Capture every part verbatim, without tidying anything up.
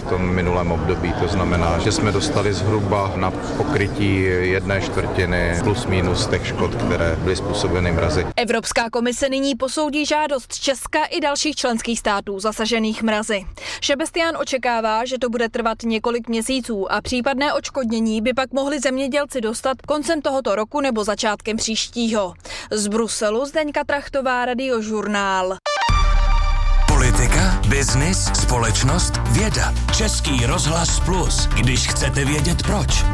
tom minulém období. To znamená, že jsme dostali zhruba na pokrytí jedné čtvrtiny plus minus těch škod, které byly způsobeny mrazy. Evropská komise nyní posoudí žádost Česka i dalších členských států zasažených mrazy. Šebestián očekává, že to bude trvat několik měsíců a případné odškodnění by pak mohli zemědělci dostat koncem tohoto roku nebo začátkem příštího. Z Bruselu Zdeňka Trachtová, Radiožurnál. Politika, biznis, společnost, věda. Český rozhlas Plus, když chcete vědět proč.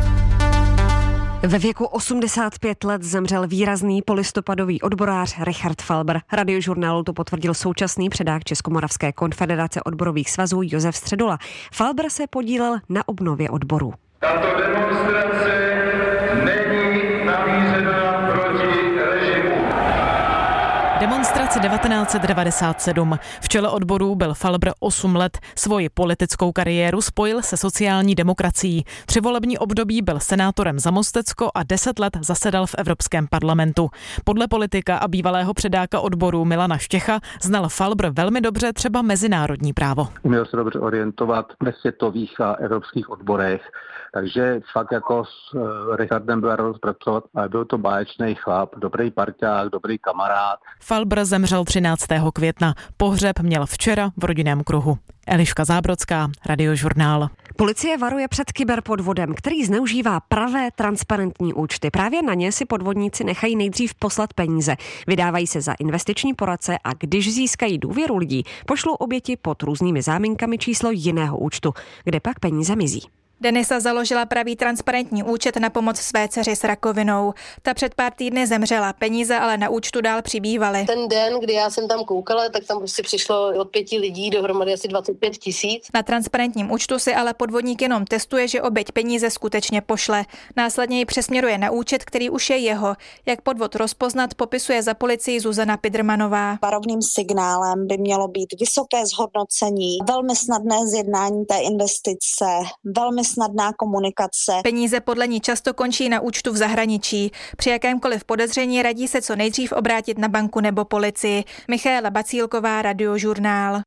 Ve věku osmdesát pět let zemřel výrazný polistopadový odborář Richard Falber. Radiožurnálu to potvrdil současný předák Českomoravské konfederace odborových svazů Josef Středula. Falber se podílel na obnově odborů. Tato demonstrace není namířena proti režimu. Demonstrace devatenáct set devadesát sedm. V čele odborů byl Falber osm let. Svoji politickou kariéru spojil se sociální demokracií. Tři volební období byl senátorem za Mostecko a deset let zasedal v Evropském parlamentu. Podle politika a bývalého předáka odborů Milana Štěcha znal Falber velmi dobře třeba mezinárodní právo. Uměl se dobře orientovat ve světových a evropských odborech, takže fakt jako s Richardem byl radost pracovat, ale byl to báječný chlap, dobrý parťák, dobrý kamarád. Falber zemřel třináctého května. Pohřeb měl včera v rodinném kruhu. Eliška Zábrodská, Radiožurnál. Policie varuje před kyberpodvodem, který zneužívá pravé transparentní účty. Právě na ně si podvodníci nechají nejdřív poslat peníze. Vydávají se za investiční poradce a když získají důvěru lidí, pošlou oběti pod různými záminkami číslo jiného účtu, kde pak peníze mizí. Denisa založila pravý transparentní účet na pomoc své dceři s rakovinou. Ta před pár týdny zemřela, peníze ale na účtu dál přibývaly. Ten den, kdy já jsem tam koukala, tak tam prostě přišlo od pěti lidí dohromady asi dvacet pět tisíc. Na transparentním účtu si ale podvodník jenom testuje, že oběť peníze skutečně pošle. Následně ji přesměruje na účet, který už je jeho. Jak podvod rozpoznat, popisuje za policii Zuzana Pidrmanová. Varovným signálem by mělo být vysoké zhodnocení, velmi snadné zjednání té investice, velmi snadná komunikace. Peníze podle ní často končí na účtu v zahraničí. Při jakémkoliv podezření radí se co nejdřív obrátit na banku nebo policii. Michaela Bacílková, Radiožurnál.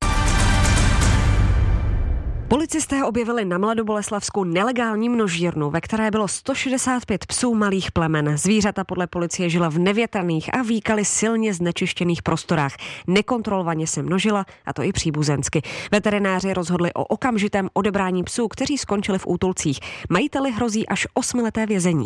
Policisté objevili na Mladoboleslavsku nelegální množírnu, ve které bylo sto šedesát pět psů malých plemen. Zvířata podle policie žila v nevětrných a víkaly silně znečištěných prostorách. Nekontrolovaně se množila, a to i příbuzensky. Veterináři rozhodli o okamžitém odebrání psů, kteří skončili v útulcích. Majiteli hrozí až osmileté vězení.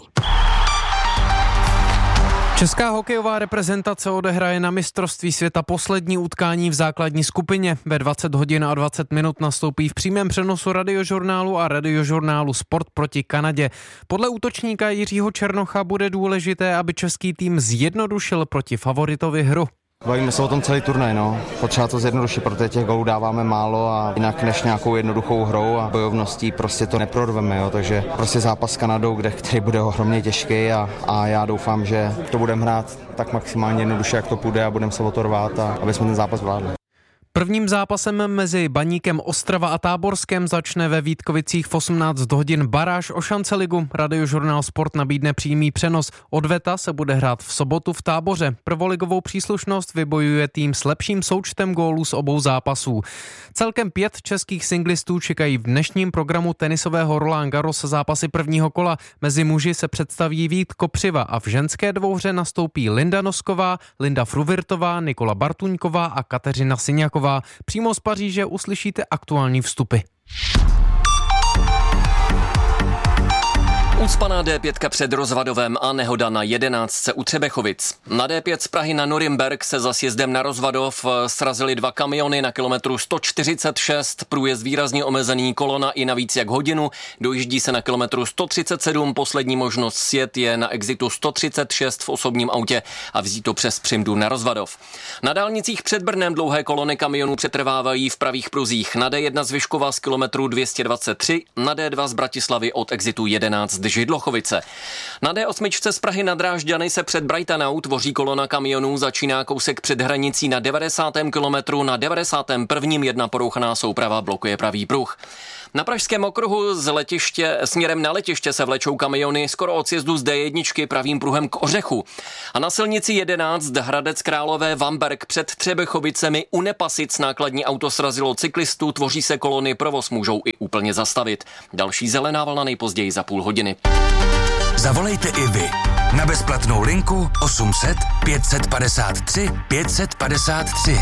Česká hokejová reprezentace odehraje na mistrovství světa poslední utkání v základní skupině. Ve dvacet hodin a dvacet minut nastoupí v přímém přenosu Radiožurnálu a Radiožurnálu Sport proti Kanadě. Podle útočníka Jiřího Černocha bude důležité, aby český tým zjednodušil proti favoritovi hru. Bavíme se o tom celý turnaj, no. Potřeba to zjednodušit, protože těch gólů dáváme málo a jinak než nějakou jednoduchou hrou a bojovností prostě to neprorveme, jo. Takže prostě zápas s Kanadou, kde, který bude ohromně těžký a, a já doufám, že to budeme hrát tak maximálně jednoduše, jak to půjde a budeme se o to rvát, a aby jsme ten zápas vládli. Prvním zápasem mezi Baníkem Ostrava a Táborskem začne ve Vítkovicích v osmnáct hodin baráž o šanceligu. Radiožurnál Sport nabídne přímý přenos. Odveta se bude hrát v sobotu v Táboře. Prvoligovou příslušnost vybojuje tým s lepším součtem gólů z obou zápasů. Celkem pět českých singlistů čekají v dnešním programu tenisového Roland Garros zápasy prvního kola. Mezi muži se představí Vít Kopřiva a v ženské dvouhře nastoupí Linda Nosková, Linda Fruvirtová, Nikola Bartuňková a Kateřina Syňaková. Přímo z Paříže uslyšíte aktuální vstupy. Ucpaná dé pět před Rozvadovem a nehoda na jedenáctce u Třebechovic. Na dé pět z Prahy na Norimberk se za sjezdem na Rozvadov srazily dva kamiony na kilometru sto čtyřicet šest. Průjezd výrazně omezený, kolona i na víc jak hodinu. Dojíždí se na kilometru sto třicet sedm. Poslední možnost sjet je na exitu sto třicet šest v osobním autě a vzít to přes Přimdu na Rozvadov. Na dálnicích před Brnem dlouhé kolony kamionů přetrvávají v pravých pruzích. Na dé jedna z Vyškova z kilometru dvě stě dvacet tři, na dé dva z Bratislavy od exitu jedenáct Židlochovice. Na dé osm z Prahy na Drážďany se před Brightonou tvoří kolona kamionů, začíná kousek před hranicí na devadesátém kilometru, na devadesátém prvním jedna porouchaná souprava blokuje pravý pruh. Na pražském okruhu z letiště, směrem na letiště se vlečou kamiony skoro od sjezdu z dé jedna pravým pruhem k Ořechu. A na silnici jedenáct Hradec Králové Vamberk před Třebechovicemi u Nepasic nákladní auto srazilo cyklistu, tvoří se kolony, provoz můžou i úplně zastavit. Další zelená vlna nejpozději za půl hodiny. Zavolejte i vy na bezplatnou linku osm set pět padesát tři pět padesát tři.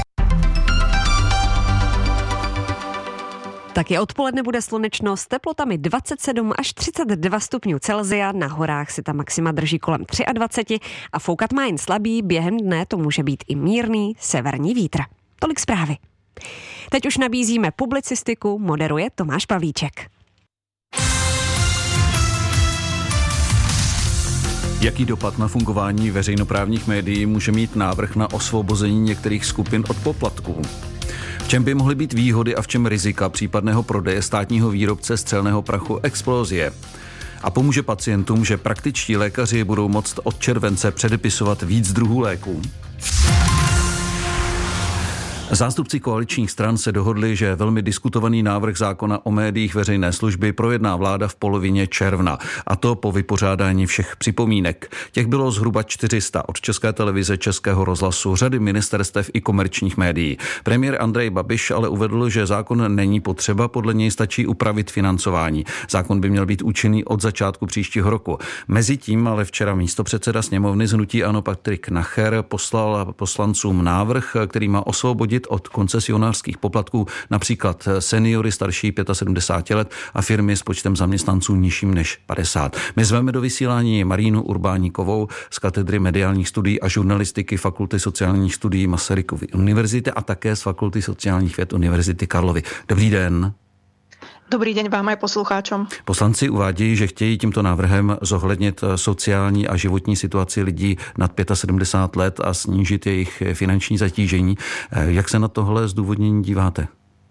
Taky odpoledne bude slunečno s teplotami dvacet sedm až třicet dva stupňů Celsia, na horách si ta maxima drží kolem dvacet tři a foukat má jen slabý, během dne to může být i mírný severní vítr. Tolik zprávy. Teď už nabízíme publicistiku, moderuje Tomáš Pavlíček. Jaký dopad na fungování veřejnoprávních médií může mít návrh na osvobození některých skupin od poplatků? V čem by mohly být výhody a v čem rizika případného prodeje státního výrobce střelného prachu Explosie? A pomůže pacientům, že praktičtí lékaři budou moct od července předepisovat víc druhů léků? Zástupci koaličních stran se dohodli, že velmi diskutovaný návrh zákona o médiích veřejné služby projedná vláda v polovině června, a to po vypořádání všech připomínek. Těch bylo zhruba čtyři sta od České televize, Českého rozhlasu, řady ministerstev i komerčních médií. Premiér Andrej Babiš ale uvedl, že zákon není potřeba, podle něj stačí upravit financování. Zákon by měl být účinný od začátku příštího roku. Mezitím ale včera místopředseda sněmovny z hnutí ANO Patrik Nacher poslal poslancům návrh, který má osvobodit od koncesionářských poplatků například seniory starší sedmdesát pět let a firmy s počtem zaměstnanců nižším než padesát. My zveme do vysílání Marínu Urbáníkovou z katedry mediálních studií a žurnalistiky Fakulty sociálních studií Masarykovy univerzity a také z Fakulty sociálních věd Univerzity Karlovy. Dobrý den. Dobrý deň vám aj poslucháčom. Poslanci uvádějí, že chtějí tímto návrhem zohlednit sociální a životní situaci lidí nad sedmdesát pět let a snížit jejich finanční zatížení. Jak se na tohle zdůvodnění díváte?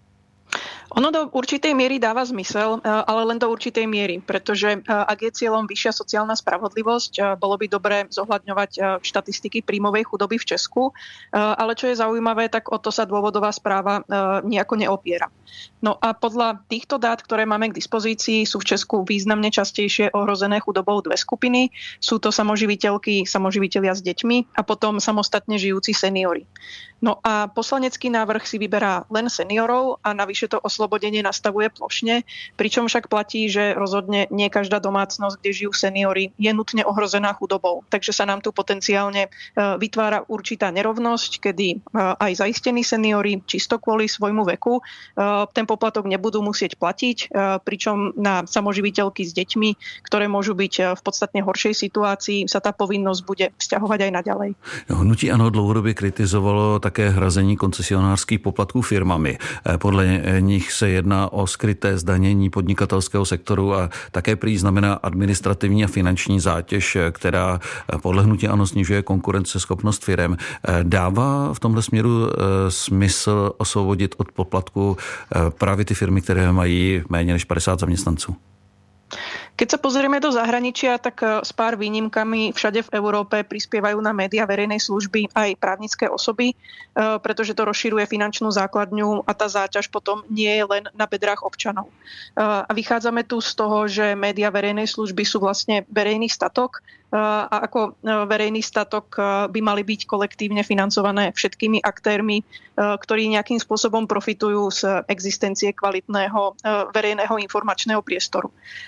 Ono do určitej miery dáva zmysel, ale len do určitej miery, pretože ak je cieľom vyššia sociálna spravodlivosť, bolo by dobré zohľadňovať štatistiky príjmovej chudoby v Česku, ale čo je zaujímavé, tak o to sa dôvodová správa nejako neopiera. No a podľa týchto dát, ktoré máme k dispozícii, sú v Česku významne častejšie ohrozené chudobou dve skupiny. Sú to samoživiteľky, samoživitelia s deťmi a potom samostatne žijúci seniory. No a poslanecký návrh si vyberá len seniorov a navyše to oslobodenie nastavuje plošne, pričom však platí, že rozhodne nie každá domácnosť, kde žijú seniory, je nutne ohrozená chudobou. Takže sa nám tu potenciálne vytvára určitá nerovnosť, kedy aj zaistení seniori čisto kvôli svojmu veku ten poplatok nebudú musieť platiť, pričom na samoživiteľky s deťmi, ktoré môžu byť v podstatne horšej situácii, sa tá povinnosť bude vzťahovať aj naďalej. Hnutí ANO dlouhodobě kritizovalo také hrazení koncesionářských poplatků firmami. Podle nich se jedná o skryté zdanění podnikatelského sektoru a také prý znamená administrativní a finanční zátěž, která podle hnutí ANO snižuje konkurenceschopnost firem. Dává v tomhle směru smysl osvobodit od poplatku právě ty firmy, které mají méně než padesát zaměstnanců? Keď sa pozrieme do zahraničia, tak s pár výnimkami všade v Európe prispievajú na médiá verejnej služby aj právnické osoby, pretože to rozširuje finančnú základňu a tá záťaž potom nie je len na bedrách občanov. A vychádzame tu z toho, že médiá verejnej služby sú vlastne verejný statok a ako verejný statok by mali byť kolektívne financované všetkými aktérmi, ktorí nejakým spôsobom profitujú z existencie kvalitného verejného informačného priestoru.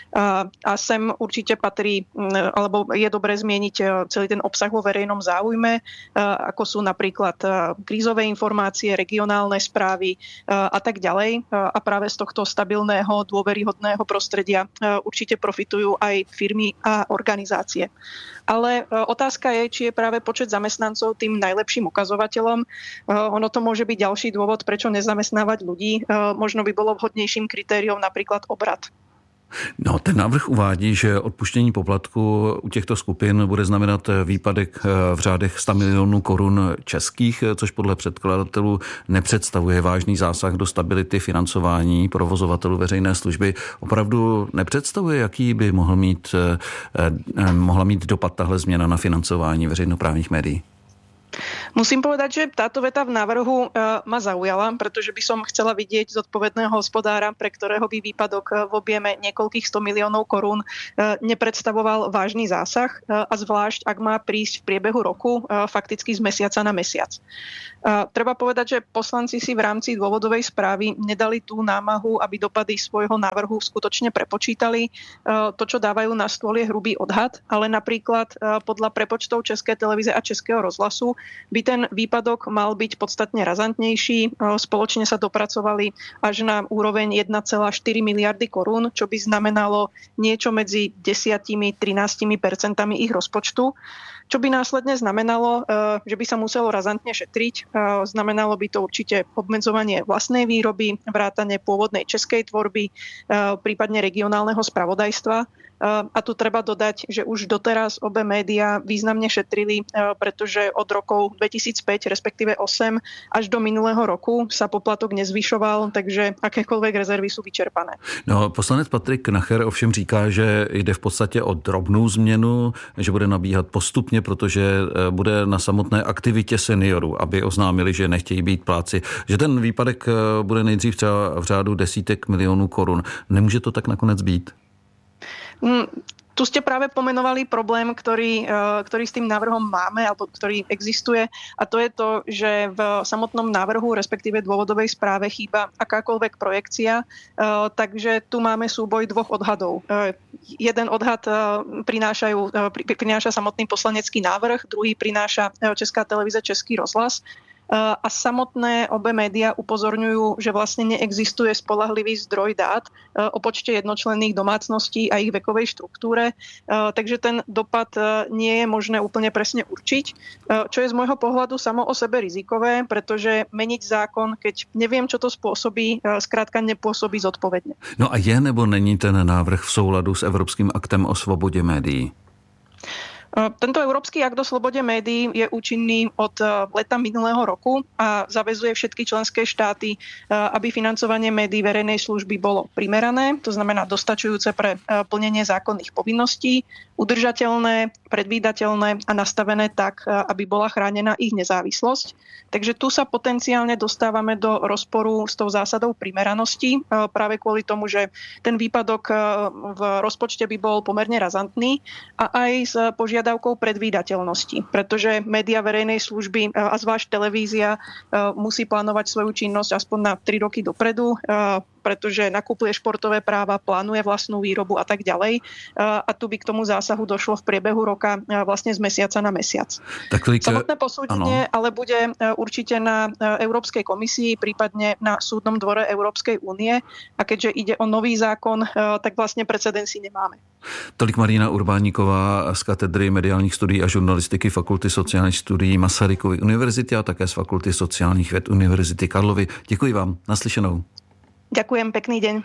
A sem určite patrí, alebo je dobré zmieniť celý ten obsah vo verejnom záujme, ako sú napríklad krízové informácie, regionálne správy a tak ďalej. A práve z tohto stabilného, dôveryhodného prostredia určite profitujú aj firmy a organizácie. Ale otázka je, či je práve počet zamestnancov tým najlepším ukazovateľom. Ono to môže byť ďalší dôvod, prečo nezamestnávať ľudí. Možno by bolo vhodnejším kritériom napríklad obrat. No, ten návrh uvádí, že odpuštění poplatku u těchto skupin bude znamenat výpadek v řádech sto milionů korun českých, což podle předkladatelů nepředstavuje vážný zásah do stability financování provozovatelů veřejné služby. Opravdu nepředstavuje, jaký by mohl mít, mohla mít dopad tahle změna na financování veřejnoprávních médií? Musím povedať, že táto veta v návrhu uh, ma zaujala, pretože by som chcela vidieť zodpovedného hospodára, pre ktorého by výpadok v objeme niekoľkých sto miliónov korún uh, nepredstavoval vážny zásah uh, a zvlášť, ak má prísť v priebehu roku uh, fakticky z mesiaca na mesiac. Uh, treba povedať, že poslanci si v rámci dôvodovej správy nedali tú námahu, aby dopady svojho návrhu skutočne prepočítali. Uh, to, čo dávajú na stôl, je hrubý odhad, ale napríklad uh, podľa prepočtov Českej televíze a Českého rozhlasu by ten výpadok mal byť podstatne razantnejší. Spoločne sa dopracovali až na úroveň jeden celá štyri miliardy korún, čo by znamenalo niečo medzi desať až trinásť percentami ich rozpočtu, čo by následne znamenalo, že by sa muselo razantne šetriť. Znamenalo by to určite obmedzovanie vlastnej výroby, vrátane pôvodnej českej tvorby, prípadne regionálneho spravodajstva. A tu treba dodať, že už doteraz obe médiá významne šetrili, pretože od rokov dvetisícpäť, respektíve osem až do minulého roku sa poplatok nezvyšoval, takže akékoľvek rezervy sú vyčerpané. No, poslanec Patrik Nacher ovšem říká, že jde v podstatě o drobnou změnu, že bude nabíhat postupně, protože bude na samotné aktivitě seniorů, aby oznámili, že nechtějí být pláci, že ten výpadek bude nejdřív třeba v řádu desítek milionů korun. Nemůže to tak nakonec být? Mm. Tu ste práve pomenovali problém, ktorý, ktorý s tým návrhom máme, alebo ktorý existuje, a to je to, že v samotnom návrhu, respektíve dôvodovej správe chýba akákoľvek projekcia, takže tu máme súboj dvoch odhadov. Jeden odhad prinášajú, prináša samotný poslanecký návrh, druhý prináša Česká televíze, Český rozhlas. A samotné obe média upozorňujú, že vlastne neexistuje spoľahlivý zdroj dát o počte jednočlenných domácností a ich vekovej štruktúre, takže ten dopad nie je možné úplne presne určiť, čo je z môjho pohľadu samo o sebe rizikové, pretože meniť zákon, keď neviem, čo to spôsobí, skrátka nepôsobí zodpovedne. No a je nebo není ten návrh v souladu s Evropským aktem o svobodě médií? Tento Európsky akt o slobode médií je účinný od leta minulého roku a zavezuje všetky členské štáty, aby financovanie médií verejnej služby bolo primerané, to znamená dostačujúce pre plnenie zákonných povinností, udržateľné, predvídateľné a nastavené tak, aby bola chránená ich nezávislosť. Takže tu sa potenciálne dostávame do rozporu s tou zásadou primeranosti, práve kvôli tomu, že ten výpadok v rozpočte by bol pomerne razantný a aj s požiadavkou predvídateľnosti, pretože média verejnej služby a zvlášť televízia musí plánovať svoju činnosť aspoň na tri roky dopredu, pretože nakupuje športové práva, plánuje vlastnú výrobu a tak ďalej. A tu by k tomu zásahu došlo v priebehu roka vlastne z mesiaca na mesiac. Tak tolik... Samotné posúdenie ale bude určite na Európskej komisii, prípadne na Súdnom dvore Európskej únie. A keďže ide o nový zákon, tak vlastne precedensy nemáme. Tolik Marína Urbáníková z katedry mediálních studií a žurnalistiky Fakulty sociálních studií Masarykovy univerzity a také z Fakulty sociálních věd Univerzity Karlovy. Děkuji vám. Naslyšenou. Ďakujem, pekný deň.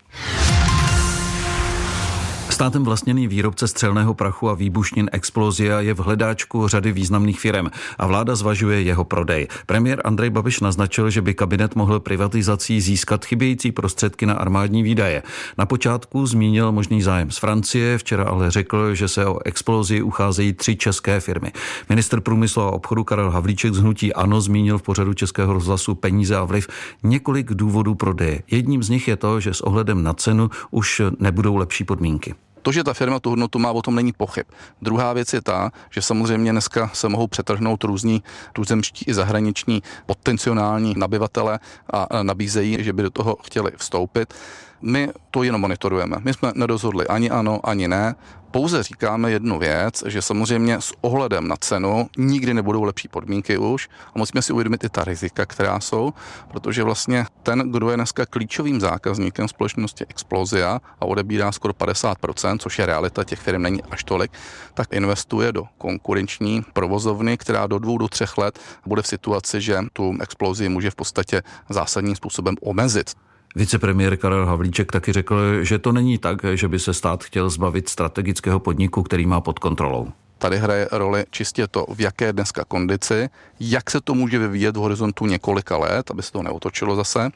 Státem vlastněný výrobce střelného prachu a výbušnin Explosia je v hledáčku řady významných firem a vláda zvažuje jeho prodej. Premiér Andrej Babiš naznačil, že by kabinet mohl privatizací získat chybějící prostředky na armádní výdaje. Na počátku zmínil možný zájem z Francie, včera ale řekl, že se o Explosii ucházejí tři české firmy. Ministr průmyslu a obchodu Karel Havlíček z hnutí ANO zmínil v pořadu Českého rozhlasu Peníze a vliv několik důvodů prodeje. Jedním z nich je to, že s ohledem na cenu už nebudou lepší podmínky. To, že ta firma tu hodnotu má, o tom není pochyb. Druhá věc je ta, že samozřejmě dneska se mohou přetrhnout různí tuzemští i zahraniční potenciální nabyvatele a nabízejí, že by do toho chtěli vstoupit. My to jenom monitorujeme. My jsme nerozhodli ani ano, ani ne. Pouze říkáme jednu věc, že samozřejmě s ohledem na cenu nikdy nebudou lepší podmínky už a musíme si uvědomit i ta rizika, která jsou, protože vlastně ten, kdo je dneska klíčovým zákazníkem společnosti Explosia a odebírá skoro padesát procent, což je realita, těch firm není až tolik, tak investuje do konkurenční provozovny, která do dvou do třech let bude v situaci, že tu Explosii může v podstatě zásadním způsobem omezit. Vicepremiér Karel Havlíček taky řekl, že to není tak, že by se stát chtěl zbavit strategického podniku, který má pod kontrolou. Tady hraje roli čistě to, v jaké dneska kondici, jak se to může vyvíjet v horizontu několika let, aby se to neotočilo zase,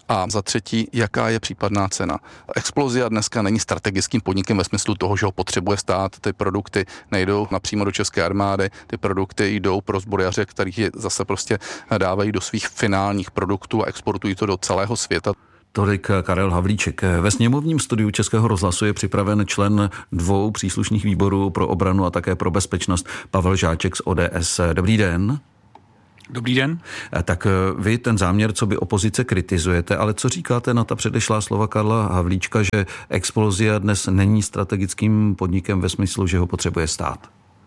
A za třetí, jaká je případná cena. Explozia dneska není strategickým podnikem ve smyslu toho, že ho potřebuje stát. Ty produkty nejdou napřímo do české armády, ty produkty jdou pro zbrojaře, kterých je zase prostě dávají do svých finálních produktů a exportují to do celého světa. Tolik Karel Havlíček. Ve sněmovním studiu Českého rozhlasu je připraven člen dvou příslušných výborů pro obranu a také pro bezpečnost Pavel Žáček z O D S. Dobrý den. Dobrý den. Tak vy ten záměr, co by opozice kritizujete, ale co říkáte na ta předešlá slova Karla Havlíčka, že Explosia dnes není strategickým podnikem ve smyslu, že ho potřebuje stát?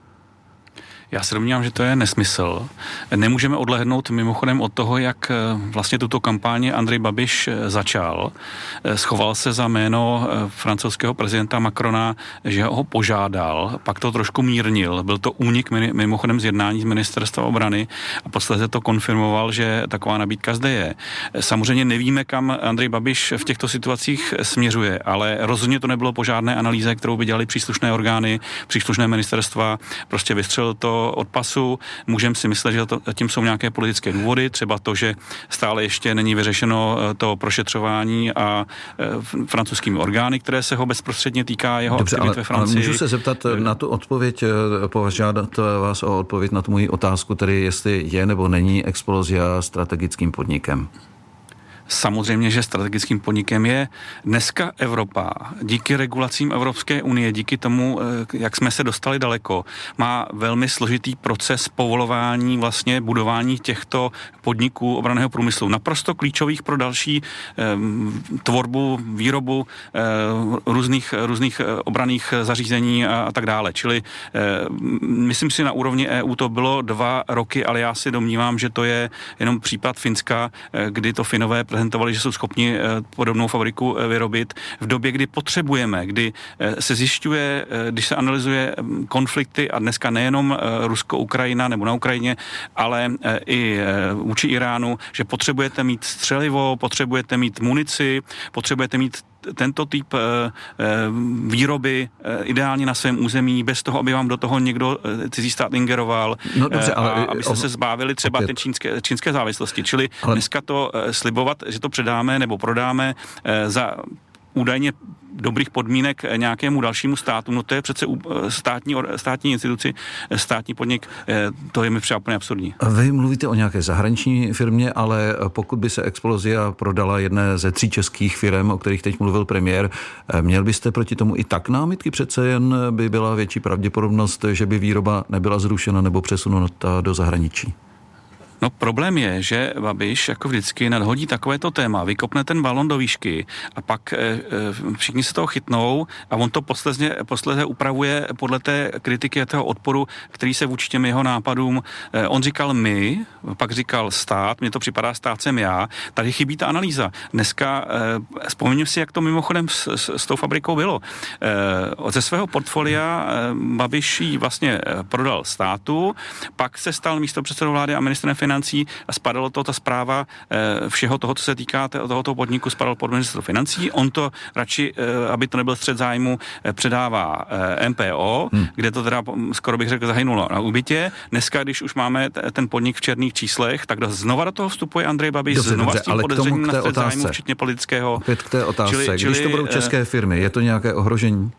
Já se domnívám, že to je nesmysl. Nemůžeme odlehnout mimochodem od toho, jak vlastně tuto kampaň Andrej Babiš začal. Schoval se za jméno francouzského prezidenta Macrona, že ho požádal, pak to trošku mírnil. Byl to únik mimochodem z jednání z ministerstva obrany a posledně to konfirmoval, že taková nabídka zde je. Samozřejmě nevíme, kam Andrej Babiš v těchto situacích směřuje, ale rozhodně to nebylo po žádné analýze, kterou by dělali příslušné orgány, příslušné ministerstva. Prostě vystřelil to od pasu. Můžeme si myslet, že to, tím jsou nějaké politické důvody, třeba to, že stále ještě není vyřešeno to prošetřování a e, francouzskými orgány, které se ho bezprostředně týká jeho Dobře, aktivit ale, ve Francii. Ale můžu se zeptat na tu odpověď, požádat vás o odpověď na tu moji otázku, tedy jestli je nebo není Explosia strategickým podnikem? Samozřejmě, že strategickým podnikem je dneska Evropa. Díky regulacím Evropské unie, díky tomu, jak jsme se dostali daleko, má velmi složitý proces povolování vlastně budování těchto podniků obranného průmyslu. Naprosto klíčových pro další eh, tvorbu, výrobu eh, různých, různých obranných zařízení a, a tak dále. Čili eh, myslím si, na úrovni E U to bylo dva roky, ale já si domnívám, že to je jenom případ Finska, eh, kdy to Finové prezentovali, že jsou schopni podobnou fabriku vyrobit v době, kdy potřebujeme, kdy se zjišťuje, když se analyzuje konflikty a dneska nejenom Rusko-Ukrajina nebo na Ukrajině, ale i vůči Iránu, že potřebujete mít střelivo, potřebujete mít munici, potřebujete mít tento typ e, e, výroby e, ideálně na svém území, bez toho, aby vám do toho někdo e, cizí stát ingeroval, no, dobře, ale, a abyste se zbavili třeba té čínské, čínské závislosti. Čili ale... dneska to e, slibovat, že to předáme nebo prodáme e, za údajně dobrých podmínek nějakému dalšímu státu, no to je přece státní, státní instituci, státní podnik, to je mi třeba úplně absurdní. Vy mluvíte o nějaké zahraniční firmě, ale pokud by se Explosia prodala jedné ze tří českých firm, o kterých teď mluvil premiér, měl byste proti tomu i tak námitky? Přece jen by byla větší pravděpodobnost, že by výroba nebyla zrušena nebo přesunuta do zahraničí. No problém je, že Babiš jako vždycky nadhodí takovéto téma, vykopne ten balon do výšky a pak e, e, všichni se toho chytnou a on to posledně, posledně upravuje podle té kritiky a toho odporu, který se vůči těm jeho nápadům, e, on říkal my, pak říkal stát, mně to připadá, stát jsem já, tady chybí ta analýza. Dneska, e, vzpomínám si, jak to mimochodem s, s, s tou fabrikou bylo. E, ze svého portfolia e, Babiš ji vlastně prodal státu, pak se stal místopředsedou vlády a ministrem financí a spadalo to, ta zpráva e, všeho toho, co se týká tohoto podniku, spadalo pod ministerstvo financí. On to radši, e, aby to nebyl střet zájmu, e, předává e, M P O, hmm. kde to teda skoro bych řekl zahynulo na úbytě. Dneska, když už máme t- ten podnik v černých číslech, tak znova do toho vstupuje Andrej Babiš dobře, znova dobře, s tím podezřením na střet zájmu, včetně politického. Opět k té otázce. Čili, čili, když to budou české firmy, je to nějaké ohrožení?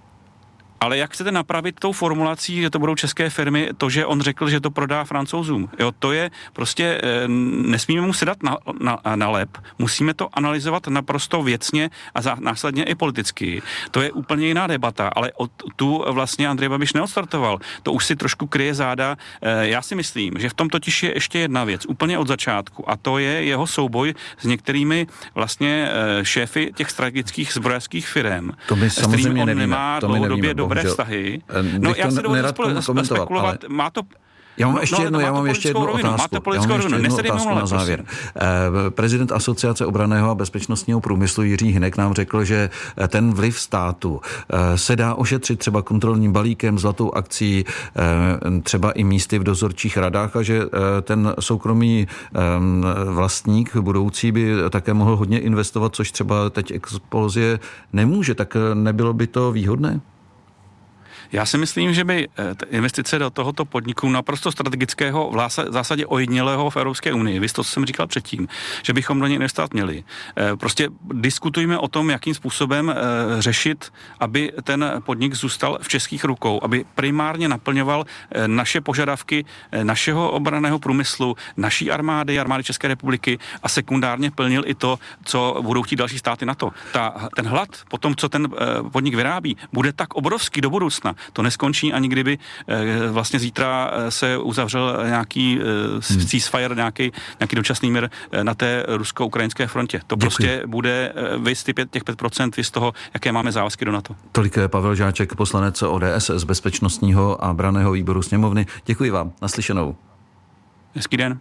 Ale jak chcete napravit tou formulací, že to budou české firmy, to, že on řekl, že to prodá Francouzům? Jo, to je prostě, nesmíme mu sedat na, na, na lep, musíme to analyzovat naprosto věcně a za, následně i politicky. To je úplně jiná debata, ale od, tu vlastně Andrej Babiš neodstartoval. To už si trošku kryje záda. Já si myslím, že v tom totiž je ještě jedna věc, úplně od začátku, a to je jeho souboj s některými vlastně šéfy těch strategických zbrojařských firm. To my samozřejmě nevíme. Nemá to my nevíme. Dobré vztahy. No já se dovolím spekulovat. Ale... Má to Já mám ještě, no, jedno, já mám ještě jednu rovinu. otázku. Máte politickou rovinu. Já mám ještě jednu otázku na závěr. Eh, prezident Asociace obranného a bezpečnostního průmyslu Jiří Hynek nám řekl, že ten vliv státu eh, se dá ošetřit třeba kontrolním balíkem, zlatou akcí, eh, třeba i místy v dozorčích radách a že eh, ten soukromý eh, vlastník budoucí by také mohl hodně investovat, což třeba teď Explosie nemůže. Tak nebylo by to výhodné? Já si myslím, že by investice do tohoto podniku naprosto strategického, v zásadě ojedinělého v Evropské unii, vy to, co jsem říkal předtím, že bychom do něj investovat měli. Prostě diskutujme o tom, jakým způsobem řešit, aby ten podnik zůstal v českých rukou, aby primárně naplňoval naše požadavky našeho obranného průmyslu, naší armády, armády České republiky a sekundárně plnil i to, co budou chtít další státy NATO. Ta, ten hlad po tom, co ten podnik vyrábí, bude tak obrovský do budoucna. To neskončí ani kdyby vlastně zítra se uzavřel nějaký ceasefire, nějaký, nějaký dočasný mír na té rusko-ukrajinské frontě. To Děkuji. Prostě bude vys těch pět procent z toho, jaké máme závazky do NATO. Tolik je Pavel Žáček, poslanec O D S z bezpečnostního a branného výboru sněmovny. Děkuji vám. Naslyšenou. Hezký den.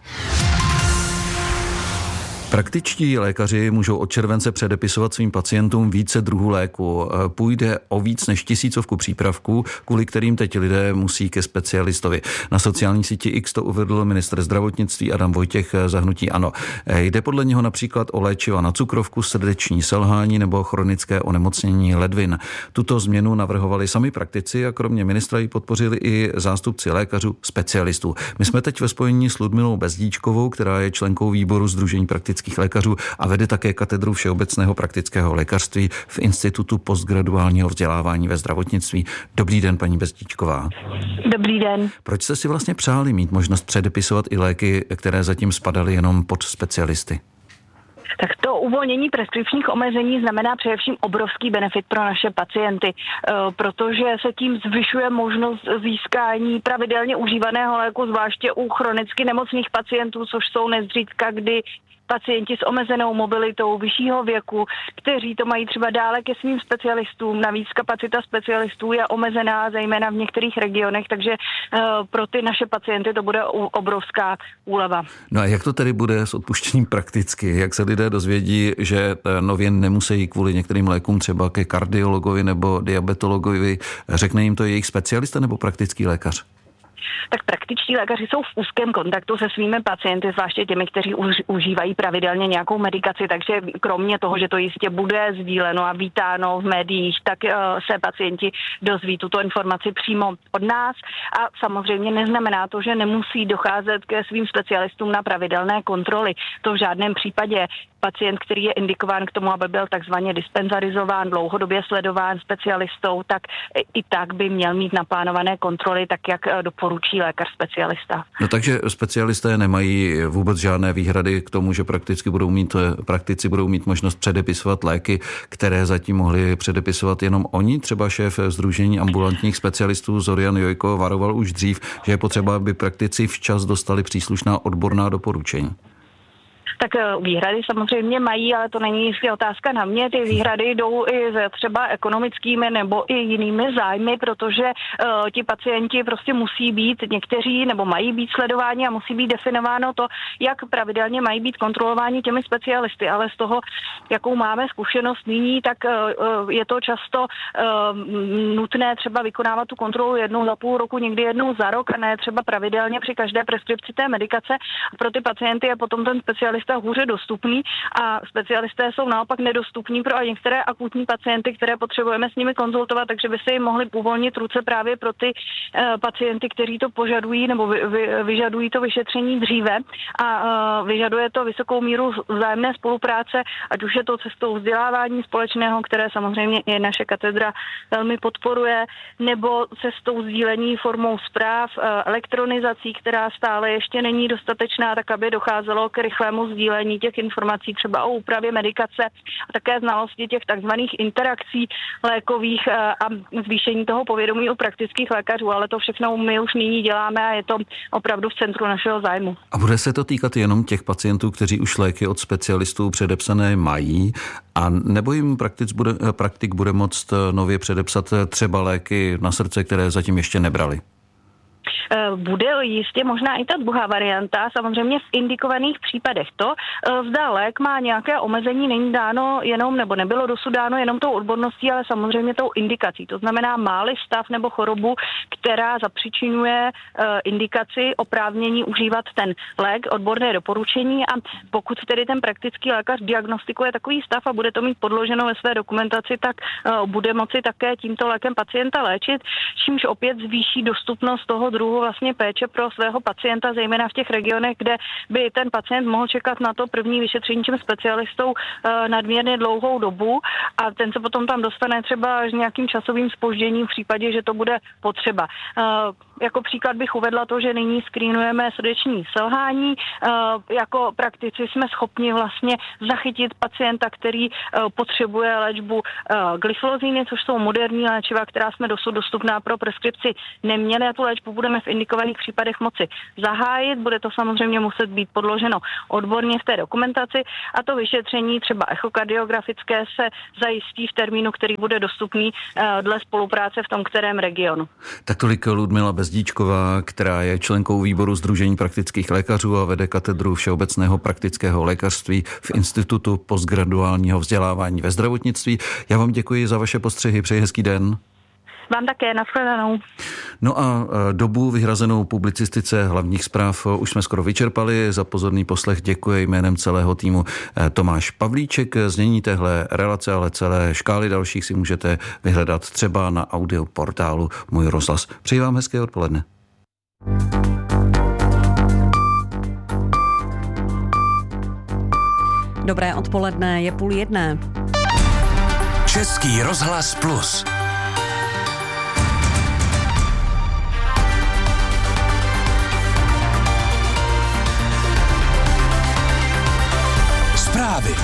Praktičtí lékaři můžou od července předepisovat svým pacientům více druhů léku. Půjde o víc než tisícovku přípravků, kvůli kterým teď lidé musí ke specialistovi. Na sociální síti X to uvedl ministr zdravotnictví Adam Vojtěch za hnutí ANO. Jde podle něho například o léčiva na cukrovku, srdeční selhání nebo chronické onemocnění ledvin. Tuto změnu navrhovali sami praktici a kromě ministra ji podpořili i zástupci lékařů specialistů. My jsme teď ve spojení s Ludmilou Bezdíčkovou, která je členkou výboru Sdružení praktických lékařů a vede také katedru všeobecného praktického lékařství v Institutu postgraduálního vzdělávání ve zdravotnictví. Dobrý den, paní Bezdíčková. Dobrý den. Proč jste si vlastně přáli mít možnost předepisovat i léky, které zatím spadaly jenom pod specialisty? Tak to uvolnění preskripčních omezení znamená především obrovský benefit pro naše pacienty, protože se tím zvyšuje možnost získání pravidelně užívaného léku, zvláště u chronicky nemocných pacientů, což jsou nezřídka, kdy pacienti s omezenou mobilitou vyššího věku, kteří to mají třeba dále ke svým specialistům. Navíc kapacita specialistů je omezená, zejména v některých regionech, takže uh, pro ty naše pacienty to bude obrovská úleva. No a jak to tedy bude s odpuštěním prakticky? Jak se lidé dozvědí, že nově nemusí kvůli některým lékům třeba ke kardiologovi nebo diabetologovi? Řekne jim to jejich specialista nebo praktický lékař? Tak praktičtí lékaři jsou v úzkém kontaktu se svými pacienty, zvláště těmi, kteří už, užívají pravidelně nějakou medikaci, takže kromě toho, že to jistě bude sdíleno a vítáno v médiích, tak uh, se pacienti dozví tuto informaci přímo od nás a samozřejmě neznamená to, že nemusí docházet ke svým specialistům na pravidelné kontroly. To v žádném případě. Pacient, který je indikován k tomu, aby byl takzvaně dispenzarizován, dlouhodobě sledován specialistou, tak i tak by měl mít naplánované kontroly, tak jak doporučí lékař specialista. No takže specialisté nemají vůbec žádné výhrady k tomu, že prakticky budou mít, praktici budou mít možnost předepisovat léky, které zatím mohli předepisovat jenom oni. Třeba šéf Sdružení ambulantních specialistů Zorian Jojko varoval už dřív, že je potřeba, aby praktici včas dostali příslušná odborná doporučení. Tak výhrady samozřejmě mají, ale to není jistě otázka na mě. Ty výhrady jdou i ze třeba ekonomickými nebo i jinými zájmy, protože uh, ti pacienti prostě musí být někteří nebo mají být sledováni a musí být definováno to, jak pravidelně mají být kontrolováni těmi specialisty. Ale z toho, jakou máme zkušenost nyní, tak uh, je to často uh, nutné třeba vykonávat tu kontrolu jednou za půl roku, někdy jednou za rok a ne třeba pravidelně při každé preskripci té medikace. Pro ty pacienty je potom ten specialista hůře dostupný a specialisté jsou naopak nedostupní pro některé akutní pacienty, které potřebujeme s nimi konzultovat, takže by se jim mohli uvolnit ruce právě pro ty uh, pacienty, kteří to požadují nebo vy, vy, vyžadují to vyšetření dříve a uh, vyžaduje to vysokou míru vzájemné spolupráce, ať už je to cestou vzdělávání společného, které samozřejmě i naše katedra velmi podporuje, nebo cestou sdílení formou zpráv, uh, elektronizací, která stále ještě není dostatečná, tak aby docházelo k rychlému sdílení těch informací třeba o úpravě medikace a také znalosti těch takzvaných interakcí lékových a zvýšení toho povědomí u praktických lékařů, ale to všechno my už nyní děláme a je to opravdu v centru našeho zájmu. A bude se to týkat jenom těch pacientů, kteří už léky od specialistů předepsané mají, a nebo jim praktik bude, praktik bude moct nově předepsat třeba léky na srdce, které zatím ještě nebrali? bude jistě možná i ta druhá varianta, samozřejmě v indikovaných případech. To, zda lék má nějaké omezení, není dáno jenom, nebo nebylo dosud dáno jenom tou odborností, ale samozřejmě tou indikací. To znamená, má-li stav nebo chorobu, která zapříčinuje indikaci oprávnění užívat ten lék, odborné doporučení, a pokud tedy ten praktický lékař diagnostikuje takový stav a bude to mít podloženo ve své dokumentaci, tak uh, bude moci také tímto lékem pacienta léčit, čímž opět zvýší dostupnost toho druhu vlastně péče pro svého pacienta, zejména v těch regionech, kde by ten pacient mohl čekat na to první vyšetření tím specialistou uh, nadměrně dlouhou dobu a ten se potom tam dostane třeba až nějakým časovým zpožděním v případě, že to bude potřeba. Uh, jako příklad bych uvedla to, že nyní screenujeme srdeční selhání. Uh, jako praktici jsme schopni vlastně zachytit pacienta, který uh, potřebuje léčbu uh, glyflozíny, což jsou moderní léčiva, která jsme dosud dostupná pro preskripci neměli, a tu léčbu budeme v indikovaných případech moci zahájit. Bude to samozřejmě muset být podloženo odborně v té dokumentaci a to vyšetření třeba echokardiografické se zajistí v termínu, který bude dostupný uh, dle spolupráce v tom kterém regionu. Tak tolik Ludmila Bezdíčková, která je členkou výboru Sdružení praktických lékařů a vede katedru všeobecného praktického lékařství v Institutu postgraduálního vzdělávání ve zdravotnictví. Já vám děkuji za vaše postřehy, přeji hezký den. Vám také, nashledanou. No a dobu vyhrazenou publicistice hlavních zpráv už jsme skoro vyčerpali. Za pozorný poslech děkuji jménem celého týmu Tomáš Pavlíček. Znění téhle relace, ale celé škály dalších si můžete vyhledat třeba na audioportálu Můj rozhlas. Přeji vám hezké odpoledne. Dobré odpoledne, je půl jedné. Český rozhlas Plus. Zprávy.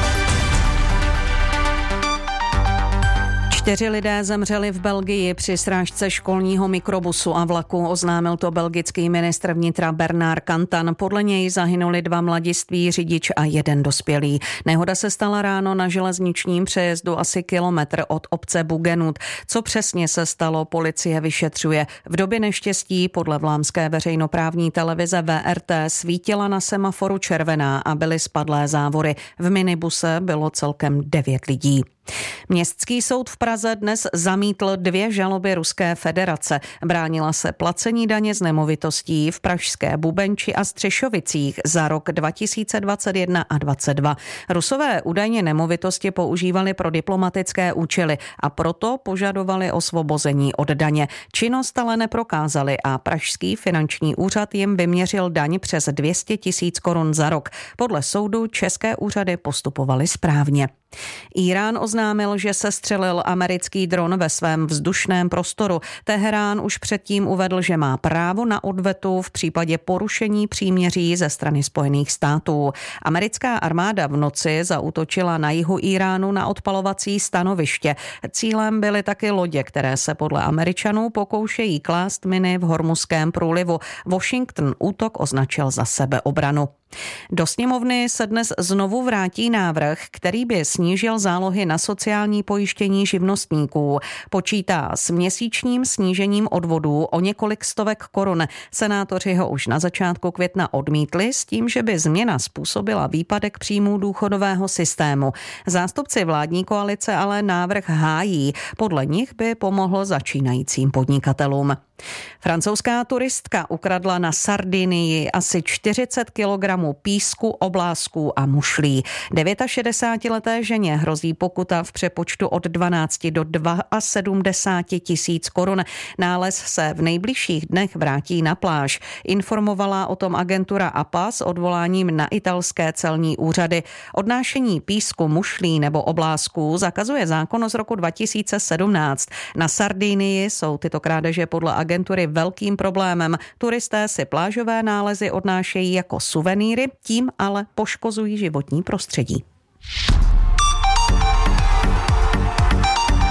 Čtyři lidé zemřeli v Belgii při srážce školního mikrobusu a vlaku, oznámil to belgický ministr vnitra Bernard Cantan. Podle něj zahynuli dva mladiství, řidič a jeden dospělý. Nehoda se stala ráno na železničním přejezdu asi kilometr od obce Bugenut. Co přesně se stalo, policie vyšetřuje. V době neštěstí podle vlámské veřejnoprávní televize V R T svítila na semaforu červená a byly spadlé závory. V minibuse bylo celkem devět lidí. Městský soud v Praze dnes zamítl dvě žaloby Ruské federace. Bránila se placení daně z nemovitostí v pražské Bubenči a Střešovicích za rok dva tisíce dvacet jedna a dvacet dva. Rusové údajně nemovitosti používali pro diplomatické účely a proto požadovali osvobození od daně. Činnost ale neprokázali a pražský finanční úřad jim vyměřil daň přes dvě stě tisíc korun za rok. Podle soudu české úřady postupovaly správně. Irán oznámil, že sestřelil americký dron ve svém vzdušném prostoru. Teherán už předtím uvedl, že má právo na odvetu v případě porušení příměří ze strany Spojených států. Americká armáda v noci zaútočila na jihu Iránu na odpalovací stanoviště. Cílem byly taky lodě, které se podle Američanů pokoušejí klást miny v Hormuzském průlivu. Washington útok označil za sebeobranu. Do sněmovny se dnes znovu vrátí návrh, který by snížil zálohy na sociální pojištění živnostníků. Počítá s měsíčním snížením odvodů o několik stovek korun. Senátoři ho už na začátku května odmítli s tím, že by změna způsobila výpadek příjmů důchodového systému. Zástupci vládní koalice ale návrh hájí. Podle nich by pomohl začínajícím podnikatelům. Francouzská turistka ukradla na Sardinii asi čtyřicet kilogramů písku, oblázků a mušlí. šedesátidevítileté ženě hrozí pokuta v přepočtu od dvanácti do sedmdesáti dvou tisíc korun. Nález se v nejbližších dnech vrátí na pláž. Informovala o tom agentura A P A s odvoláním na italské celní úřady. Odnášení písku, mušlí nebo oblázků zakazuje zákon z roku dva tisíce sedmnáct. Na Sardinii jsou tyto krádeže podle agentury velkým problémem. Turisté si plážové nálezy odnášejí jako suvenýry, tím ale poškozují životní prostředí.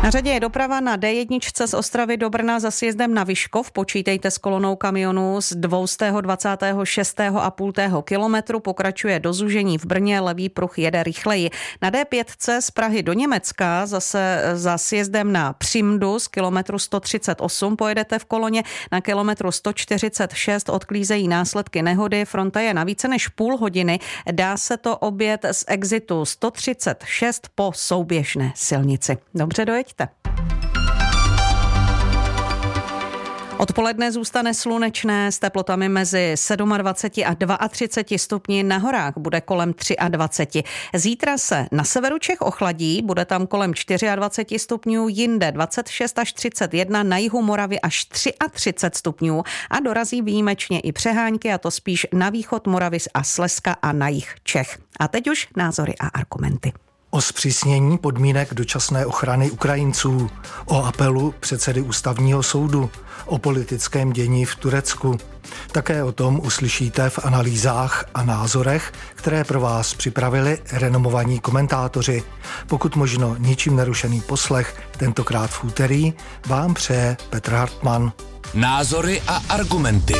Na řadě je doprava na D jedna z Ostravy do Brna za sjezdem na Vyškov. Počítejte s kolonou kamionů z dvě stě dvacet šest celá pět kilometru. Pokračuje do zúžení v Brně, levý pruh jede rychleji. Na D pět z Prahy do Německa zase za sjezdem na Přimdu z kilometru sto třicet osm pojedete v koloně. Na kilometru sto čtyřicet šest odklízejí následky nehody. Fronta je na více než půl hodiny. Dá se to objet z exitu sto třicet šest po souběžné silnici. Dobře, dojeďte. Odpoledne zůstane slunečné s teplotami mezi dvacet sedm a třicet dva stupni, na horách bude kolem dvacet tři. Zítra se na severu Čech ochladí, bude tam kolem dvacet čtyři stupňů, jinde dvacet šest až třicet jedna, na jihu Moravy až třicet tři stupňů a dorazí výjimečně i přehánky, a to spíš na východ Moravy a Slezska a na jih Čech. A teď už názory a argumenty. O zpřísnění podmínek dočasné ochrany Ukrajinců, o apelu předsedy ústavního soudu, o politickém dění v Turecku. Také o tom uslyšíte v analýzách a názorech, které pro vás připravili renomovaní komentátoři. Pokud možno ničím nerušený poslech, tentokrát v úterý, vám přeje Petr Hartmann. Názory a argumenty.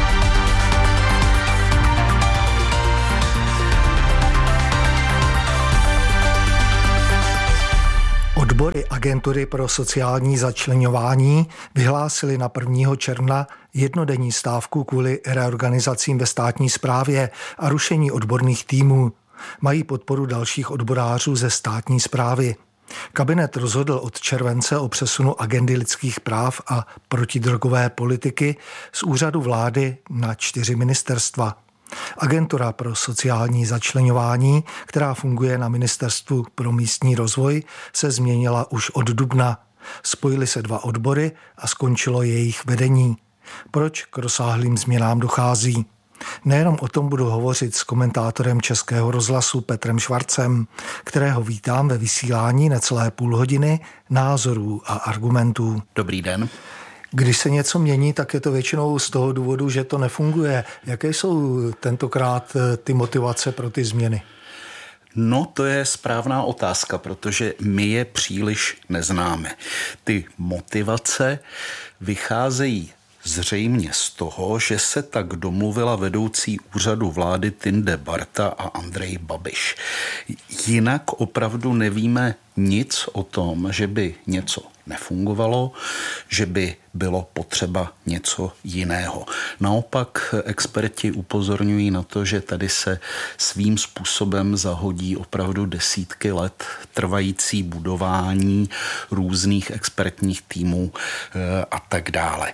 Odbory agentury pro sociální začleňování vyhlásily na prvního června jednodenní stávku kvůli reorganizacím ve státní správě a rušení odborných týmů. Mají podporu dalších odborářů ze státní správy. Kabinet rozhodl od července o přesunu agendy lidských práv a protidrogové politiky z úřadu vlády na čtyři ministerstva. Agentura pro sociální začleňování, která funguje na Ministerstvu pro místní rozvoj, se změnila už od dubna. Spojily se dva odbory a skončilo jejich vedení. Proč k rozsáhlým změnám dochází? Nejenom o tom budu hovořit s komentátorem Českého rozhlasu Petrem Švarcem, kterého vítám ve vysílání necelé půl hodiny názorů a argumentů. Dobrý den. Když se něco mění, tak je to většinou z toho důvodu, že to nefunguje. Jaké jsou tentokrát ty motivace pro ty změny? No, to je správná otázka, protože my je příliš neznáme. Ty motivace vycházejí zřejmě z toho, že se tak domluvila vedoucí úřadu vlády Tinde Barta a Andrej Babiš. Jinak opravdu nevíme nic o tom, že by něco nefungovalo, že by bylo potřeba něco jiného. Naopak experti upozorňují na to, že tady se svým způsobem zahodí opravdu desítky let trvající budování různých expertních týmů a tak dále.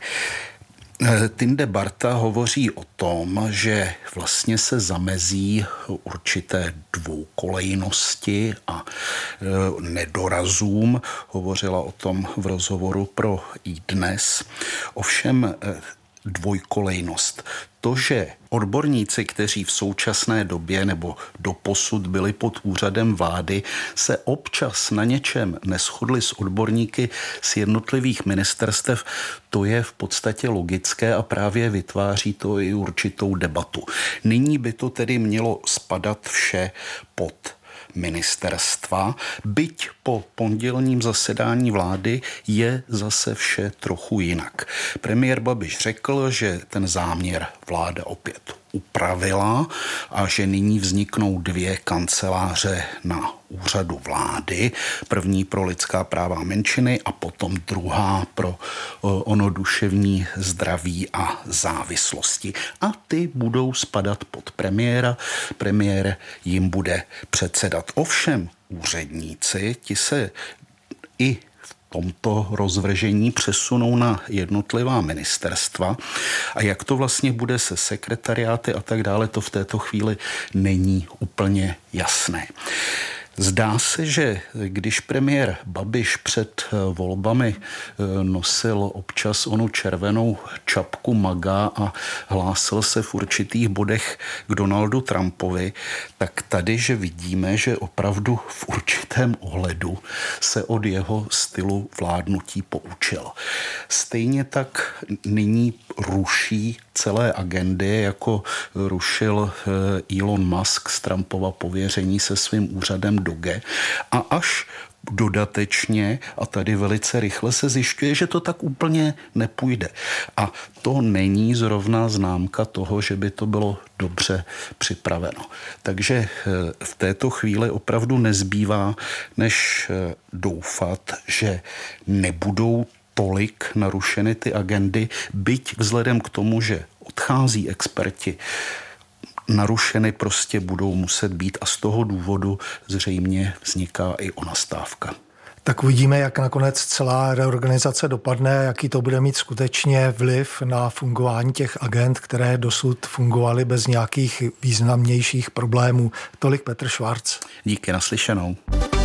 Tinde Barta hovoří o tom, že vlastně se zamezí určité dvoukolejnosti a nedorazům. Hovořila o tom v rozhovoru pro iDnes. Ovšem dvojkolejnost. To, že odborníci, kteří v současné době nebo doposud byli pod úřadem vlády, se občas na něčem neshodli s odborníky z jednotlivých ministerstev, to je v podstatě logické a právě vytváří to i určitou debatu. Nyní by to tedy mělo spadat vše pod ministerstva, byť po pondělním zasedání vlády je zase vše trochu jinak. Premiér Babiš řekl, že ten záměr vláda opět upravila a že nyní vzniknou dvě kanceláře na úřadu vlády. První pro lidská práva menšiny a potom druhá pro ono duševní zdraví a závislosti. A ty budou spadat pod premiéra. Premiér jim bude předsedat. Ovšem úředníci, ti se i tomto rozvržení přesunou na jednotlivá ministerstva a jak to vlastně bude se sekretariáty a tak dále, to v této chvíli není úplně jasné. Zdá se, že když premiér Babiš před volbami nosil občas onu červenou čapku maga a hlásil se v určitých bodech k Donaldu Trumpovi, tak tady, že vidíme, že opravdu v určitém ohledu se od jeho stylu vládnutí poučil. Stejně tak nyní ruší celé agendy, jako rušil Elon Musk z Trumpova pověření se svým úřadem Doge a až dodatečně a tady velice rychle se zjišťuje, že to tak úplně nepůjde. A to není zrovna známka toho, že by to bylo dobře připraveno. Takže v této chvíli opravdu nezbývá, než doufat, že nebudou tolik narušeny ty agendy, byť vzhledem k tomu, že odchází experti, narušeny prostě budou muset být a z toho důvodu zřejmě vzniká i ona stávka. Tak uvidíme, jak nakonec celá reorganizace dopadne, jaký to bude mít skutečně vliv na fungování těch agent, které dosud fungovaly bez nějakých významnějších problémů. Tolik Petr Švarc. Díky, naslyšenou.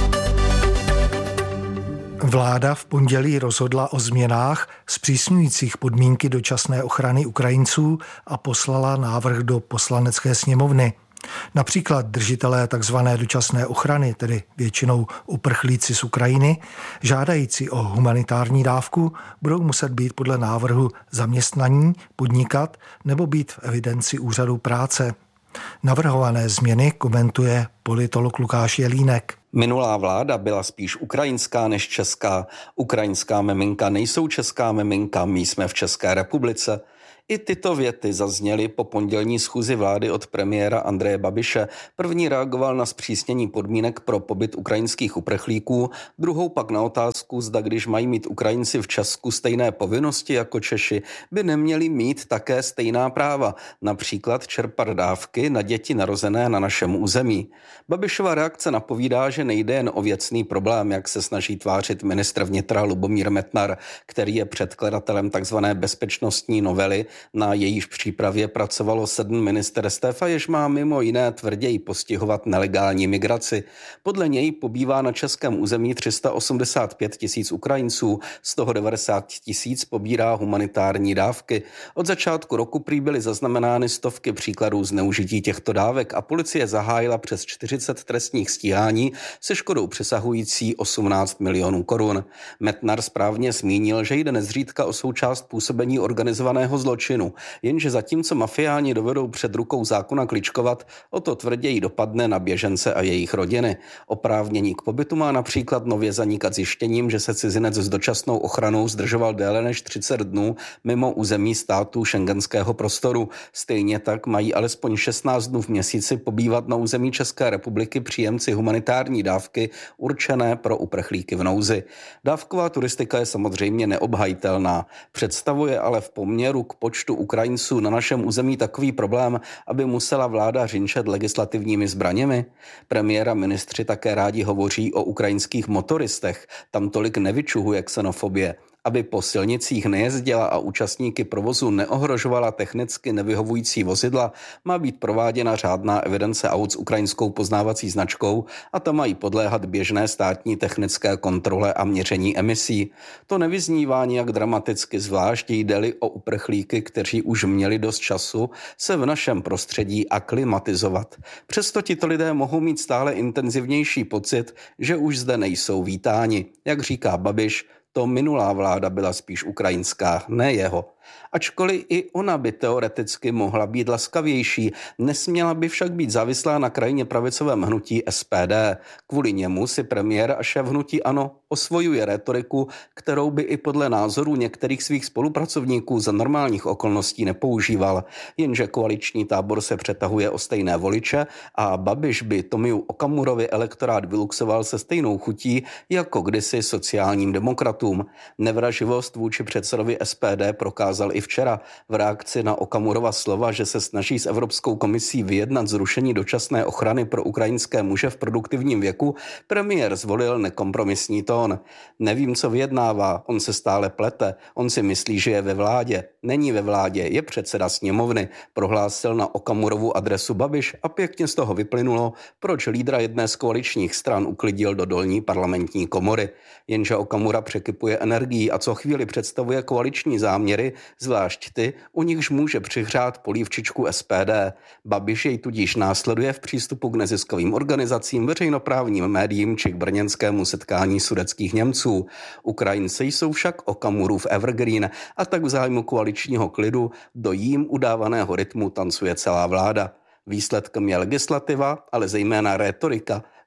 Vláda v pondělí rozhodla o změnách zpřísňujících podmínky dočasné ochrany Ukrajinců a poslala návrh do Poslanecké sněmovny. Například držitelé tzv. Dočasné ochrany, tedy většinou uprchlíci z Ukrajiny, žádající o humanitární dávku, budou muset být podle návrhu zaměstnaní, podnikat nebo být v evidenci úřadu práce. Navrhované změny komentuje politolog Lukáš Jelínek. Minulá vláda byla spíš ukrajinská než česká. Ukrajinská miminka nejsou česká miminka, my jsme v České republice. I tyto věty zazněly po pondělní schůzi vlády od premiéra Andreje Babiše. První reagoval na zpřísnění podmínek pro pobyt ukrajinských uprchlíků, druhou pak na otázku, zda když mají mít Ukrajinci v Česku stejné povinnosti jako Češi, by neměli mít také stejná práva, například čerpat dávky na děti narozené na našem území. Babišova reakce napovídá, že nejde jen o věcný problém, jak se snaží tvářit ministr vnitra Lubomír Metnar, který je předkladatelem tzv. Bezpečnostní novely, na jejíž přípravě pracovalo sedm ministerstev a jež má mimo jiné tvrději postihovat nelegální migraci. Podle něj pobývá na českém území tři sta osmdesát pět tisíc Ukrajinců, z toho devadesát tisíc pobírá humanitární dávky. Od začátku roku prý byly zaznamenány stovky příkladů zneužití těchto dávek a policie zahájila přes čtyřicet trestních stíhání se škodou přesahující osmnáct milionů korun. Metnar správně zmínil, že jde nezřídka o součást působení organizovaného zločinu. Jenže zatímco mafiáni dovedou před rukou zákona kličkovat, o to tvrději dopadne na běžence a jejich rodiny. Oprávnění k pobytu má například nově zanikat zjištěním, že se cizinec s dočasnou ochranou zdržoval déle než třicet dnů mimo území států schengenského prostoru. Stejně tak mají alespoň šestnáct dnů v měsíci pobývat na území České republiky příjemci humanitární dávky určené pro uprchlíky v nouzi. Dávková turistika je samozřejmě neobhajitelná, představuje ale v poměru k počtu Ukrajinců na našem území takový problém, aby musela vláda řinčet legislativními zbraněmi? Premiér a ministři také rádi hovoří o ukrajinských motoristech, tam tolik nevyčuhuje xenofobie. Aby po silnicích nejezdila a účastníky provozu neohrožovala technicky nevyhovující vozidla, má být prováděna řádná evidence aut s ukrajinskou poznávací značkou a ta mají podléhat běžné státní technické kontrole a měření emisí. To nevyznívá nijak dramaticky, zvlášť jde-li o uprchlíky, kteří už měli dost času se v našem prostředí aklimatizovat. Přesto tito lidé mohou mít stále intenzivnější pocit, že už zde nejsou vítáni. Jak říká Babiš, to minulá vláda byla spíš ukrajinská, ne jeho. Ačkoliv i ona by teoreticky mohla být laskavější, nesměla by však být závislá na krajně pravicovém hnutí S P D. Kvůli němu si premiér a šéf hnutí ANO osvojuje rétoriku, kterou by i podle názorů některých svých spolupracovníků za normálních okolností nepoužíval. Jenže koaliční tábor se přetahuje o stejné voliče a Babiš by Tomiu Okamurovi elektorát vyluxoval se stejnou chutí jako kdysi sociálním demokratům. Nevraživost vůči předsedovi S P D prokázal i včera v reakci na Okamurova slova, že se snaží s Evropskou komisí vyjednat zrušení dočasné ochrany pro ukrajinské muže v produktivním věku. Premiér zvolil nekompromisní tón. Nevím, co vyjednává, on se stále plete, on si myslí, že je ve vládě. Není ve vládě, je předseda sněmovny, prohlásil na Okamurovu adresu Babiš a pěkně z toho vyplynulo, proč lídra jedné z koaličních stran uklidil do dolní parlamentní komory. Jenže Okamura překypuje energií a co chvíli představuje koaliční záměry, zvlášť ty, u nichž může přihřát polívčičku S P D. Babiš jej tudíž následuje v přístupu k neziskovým organizacím, veřejnoprávním médiím či k brněnskému setkání sudetských Němců. Ukrajinci jsou však Okamurův evergreen a tak v zájmu koaličního klidu do jím udávaného rytmu tancuje celá vláda. Výsledkem je legislativa, ale zejména rétorika,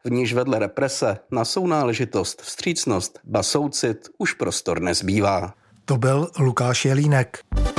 v níž vedle represe na sounáležitost, vstřícnost, ba soucit už prostor nezbývá. To byl Lukáš Jelínek.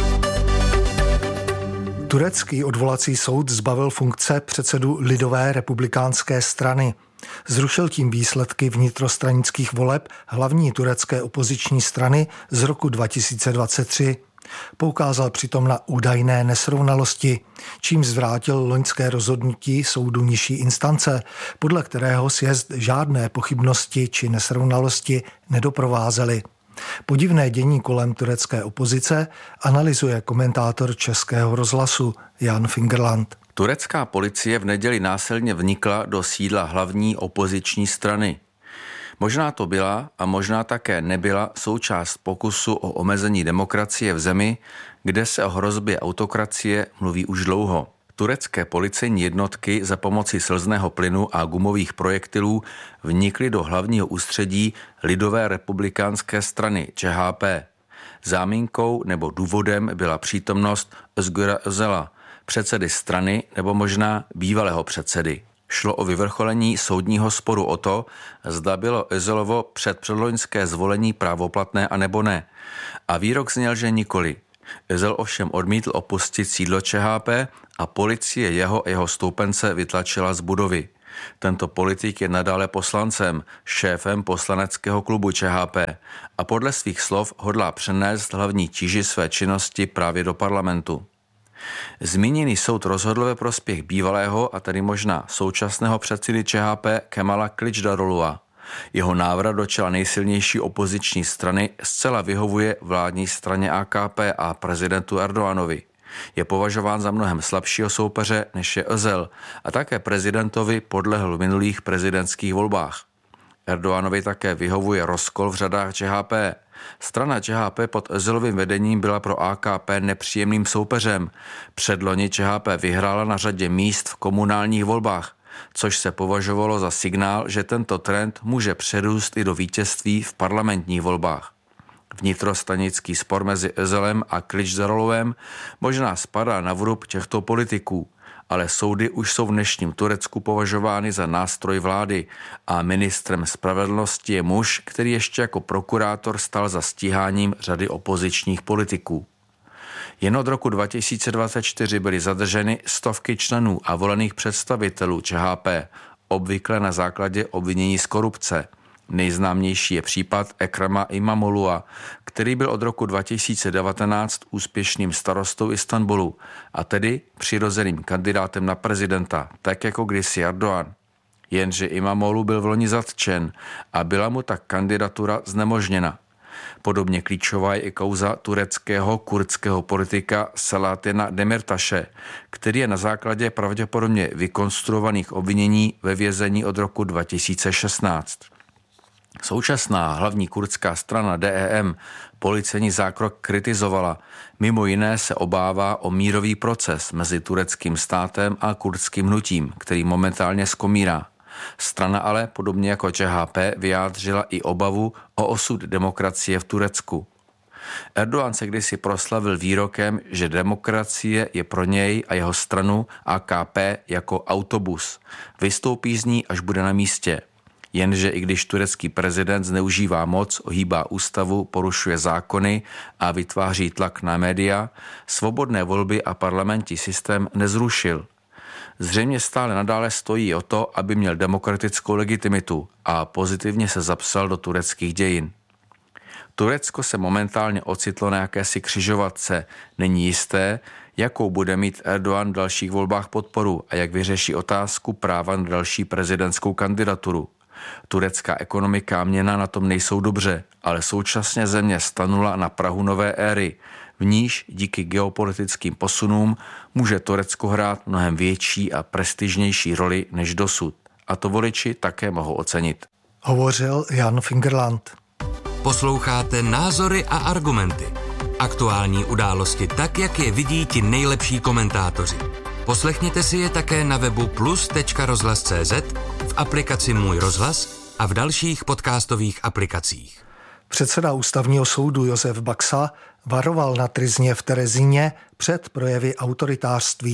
Turecký odvolací soud zbavil funkce předsedu Lidové republikánské strany. Zrušil tím výsledky vnitrostranických voleb hlavní turecké opoziční strany z roku dva tisíce dvacet tři. Poukázal přitom na údajné nesrovnalosti, čím zvrátil loňské rozhodnutí soudu nižší instance, podle kterého sjezd žádné pochybnosti či nesrovnalosti nedoprovázely. Podivné dění kolem turecké opozice analyzuje komentátor Českého rozhlasu Jan Fingerland. Turecká policie v neděli násilně vnikla do sídla hlavní opoziční strany. Možná to byla a možná také nebyla součást pokusu o omezení demokracie v zemi, kde se o hrozbě autokracie mluví už dlouho. Turecké policejní jednotky za pomoci slzného plynu a gumových projektilů vnikly do hlavního ústředí Lidové republikánské strany Č H P. Záminkou nebo důvodem byla přítomnost Özgura Özala, předsedy strany nebo možná bývalého předsedy. Šlo o vyvrcholení soudního sporu o to, zda bylo Özalovo předpředloňské zvolení právoplatné a nebo ne. A výrok zněl, že nikoli. Özal ovšem odmítl opustit sídlo Č H P a policie jeho a jeho stoupence vytlačila z budovy. Tento politik je nadále poslancem, šéfem poslaneckého klubu Č H P a podle svých slov hodlá přenést hlavní tíži své činnosti právě do parlamentu. Zmíněný soud rozhodl ve prospěch bývalého a tedy možná současného předsedy Č H P Kemala Kılıçdaroğlu'a. Jeho návrat do čela nejsilnější opoziční strany zcela vyhovuje vládní straně A K P a prezidentu Erdoganovi. Je považován za mnohem slabšího soupeře než je Özel a také prezidentovi podlehl v minulých prezidentských volbách. Erdoganovi také vyhovuje rozkol v řadách Č H P. Strana Č H P pod Özelovým vedením byla pro A K P nepříjemným soupeřem. Předloni Č H P vyhrála na řadě míst v komunálních volbách, což se považovalo za signál, že tento trend může přerůst i do vítězství v parlamentních volbách. Vnitrostanický spor mezi Özelem a Kılıçdaroğluem možná spadá na vrub těchto politiků, ale soudy už jsou v dnešním Turecku považovány za nástroj vlády a ministrem spravedlnosti je muž, který ještě jako prokurátor stal za stíháním řady opozičních politiků. Jen od roku dva tisíce dvacet čtyři byly zadrženy stovky členů a volených představitelů Č H P, obvykle na základě obvinění z korupce. Nejznámější je případ Ekrema İmamoğlu'a, který byl od roku dva tisíce devatenáct úspěšným starostou Istanbulu a tedy přirozeným kandidátem na prezidenta, tak jako kdysi Erdogan. Jenže İmamoğlu byl vloni zatčen a byla mu tak kandidatura znemožněna. Podobně klíčová je i kauza tureckého kurdského politika Selahattina Demirtaše, který je na základě pravděpodobně vykonstruovaných obvinění ve vězení od roku dva tisíce šestnáct. Současná hlavní kurdská strana D E M policejní zákrok kritizovala. Mimo jiné se obává o mírový proces mezi tureckým státem a kurdským hnutím, který momentálně skomírá. Strana ale, podobně jako Č H P, vyjádřila i obavu o osud demokracie v Turecku. Erdogan se kdysi proslavil výrokem, že demokracie je pro něj a jeho stranu A K P jako autobus. Vystoupí z ní, až bude na místě. Jenže i když turecký prezident zneužívá moc, ohýbá ústavu, porušuje zákony a vytváří tlak na média, svobodné volby a parlamentní systém nezrušil. Zřejmě stále nadále stojí o to, aby měl demokratickou legitimitu a pozitivně se zapsal do tureckých dějin. Turecko se momentálně ocitlo na jakési křižovatce. Není jisté, jakou bude mít Erdogan v dalších volbách podporu a jak vyřeší otázku práva na další prezidentskou kandidaturu. Turecká ekonomika a měna na tom nejsou dobře, ale současně země stanula na prahu nové éry, v níž díky geopolitickým posunům může Turecko hrát mnohem větší a prestižnější roli než dosud. A to voliči také mohou ocenit. Hovořil Jan Fingerland. Posloucháte Názory a argumenty. Aktuální události tak, jak je vidí ti nejlepší komentátoři. Poslechněte si je také na webu plus tečka rozhlas tečka cé zet, v aplikaci Můj rozhlas a v dalších podcastových aplikacích. Předseda ústavního soudu Josef Baxa varoval na tryzně v Terezíně před projevy autoritářství.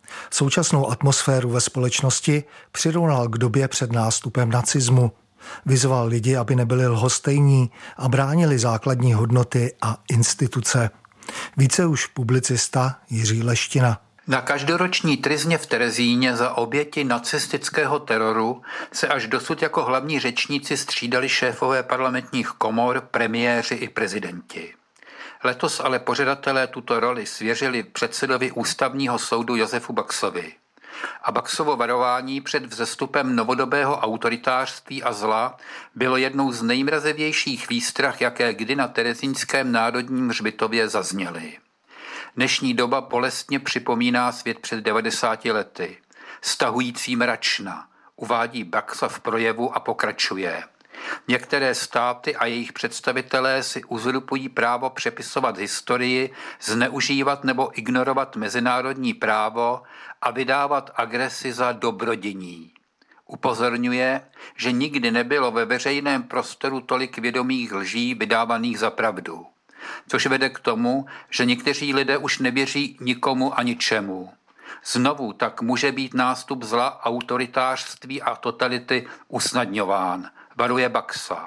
Současnou atmosféru ve společnosti přirovnal k době před nástupem nacismu. Vyzval lidi, aby nebyli lhostejní a bránili základní hodnoty a instituce. Více už publicista Jiří Leština. Na každoroční tryzně v Terezíně za oběti nacistického teroru se až dosud jako hlavní řečníci střídali šéfové parlamentních komor, premiéři i prezidenti. Letos ale pořadatelé tuto roli svěřili předsedovi ústavního soudu Josefu Baxovi. A Baxovo varování před vzestupem novodobého autoritářství a zla bylo jednou z nejmrazivějších výstrah, jaké kdy na terezínském národním hřbitově zazněly. Dnešní doba bolestně připomíná svět před devadesáti lety. Stahující mračna, uvádí Baxa v projevu a pokračuje. Některé státy a jejich představitelé si uzurpují právo přepisovat historii, zneužívat nebo ignorovat mezinárodní právo a vydávat agresi za dobrodění. Upozorňuje, že nikdy nebylo ve veřejném prostoru tolik vědomých lží vydávaných za pravdu. Což vede k tomu, že někteří lidé už nevěří nikomu a ničemu. Znovu tak může být nástup zla, autoritářství a totality usnadňován, varuje Baxa.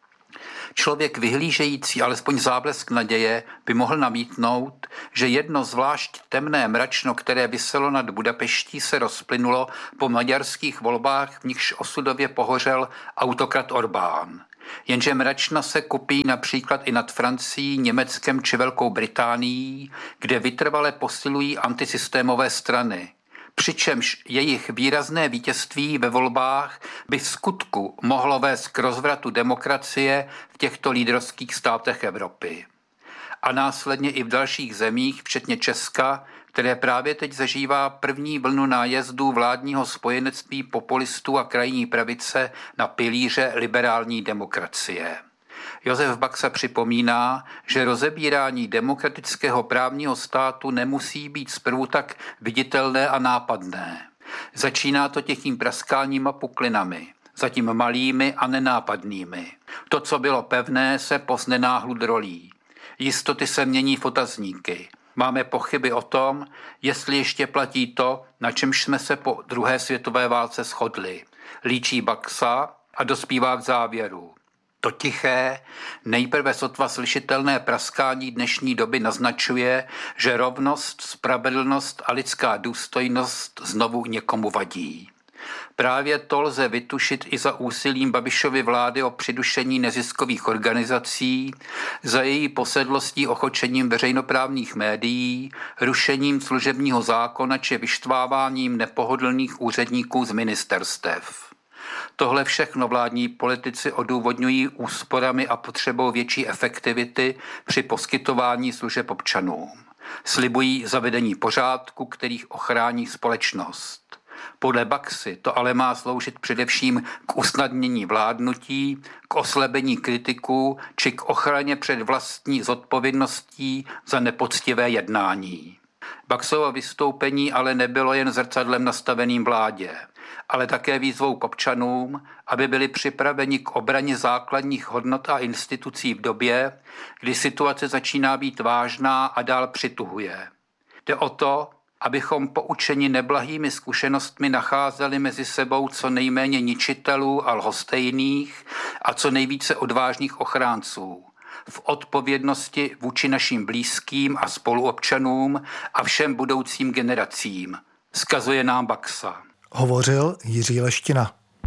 Člověk vyhlížející alespoň záblesk naděje by mohl namítnout, že jedno zvlášť temné mračno, které viselo nad Budapeští, se rozplynulo po maďarských volbách, v nichž osudově pohořel autokrat Orbán. Jenže mračna se kupí například i nad Francií, Německem či Velkou Británií, kde vytrvale posilují antisystémové strany. Přičemž jejich výrazné vítězství ve volbách by v skutku mohlo vést k rozvratu demokracie v těchto lídrovských státech Evropy. A následně i v dalších zemích, včetně Česka, které právě teď zažívá první vlnu nájezdů vládního spojenectví populistů a krajní pravice na pilíře liberální demokracie. Josef Baxa připomíná, že rozebírání demokratického právního státu nemusí být zprvu tak viditelné a nápadné. Začíná to těchým praskáním a puklinami, zatím malými a nenápadnými. To, co bylo pevné, se pozne náhlu drolí. Jistoty se mění v otazníky. Máme pochyby o tom, jestli ještě platí to, na čemž jsme se po druhé světové válce shodli. Líčí Baxa a dospívá k závěru. To tiché, nejprve sotva slyšitelné praskání dnešní doby naznačuje, že rovnost, spravedlnost a lidská důstojnost znovu někomu vadí. Právě to lze vytušit i za úsilím Babišovy vlády o přidušení neziskových organizací, za její posedlostí ochočením veřejnoprávních médií, rušením služebního zákona či vyštváváním nepohodlných úředníků z ministerstev. Tohle všechno vládní politici odůvodňují úsporami a potřebou větší efektivity při poskytování služeb občanům. Slibují zavedení pořádku, kterých ochrání společnost. Podle Baxy to ale má sloužit především k usnadnění vládnutí, k oslabení kritiků či k ochraně před vlastní zodpovědností za nepoctivé jednání. Baxovo vystoupení ale nebylo jen zrcadlem nastaveným vládě, ale také výzvou k občanům, aby byli připraveni k obraně základních hodnot a institucí v době, kdy situace začíná být vážná a dál přituhuje. Jde o to, abychom poučeni neblahými zkušenostmi nacházeli mezi sebou co nejméně ničitelů a lhostejných a co nejvíce odvážných ochránců. V odpovědnosti vůči našim blízkým a spoluobčanům a všem budoucím generacím, vzkazuje nám Baxa. Hovořil Jiří Leština.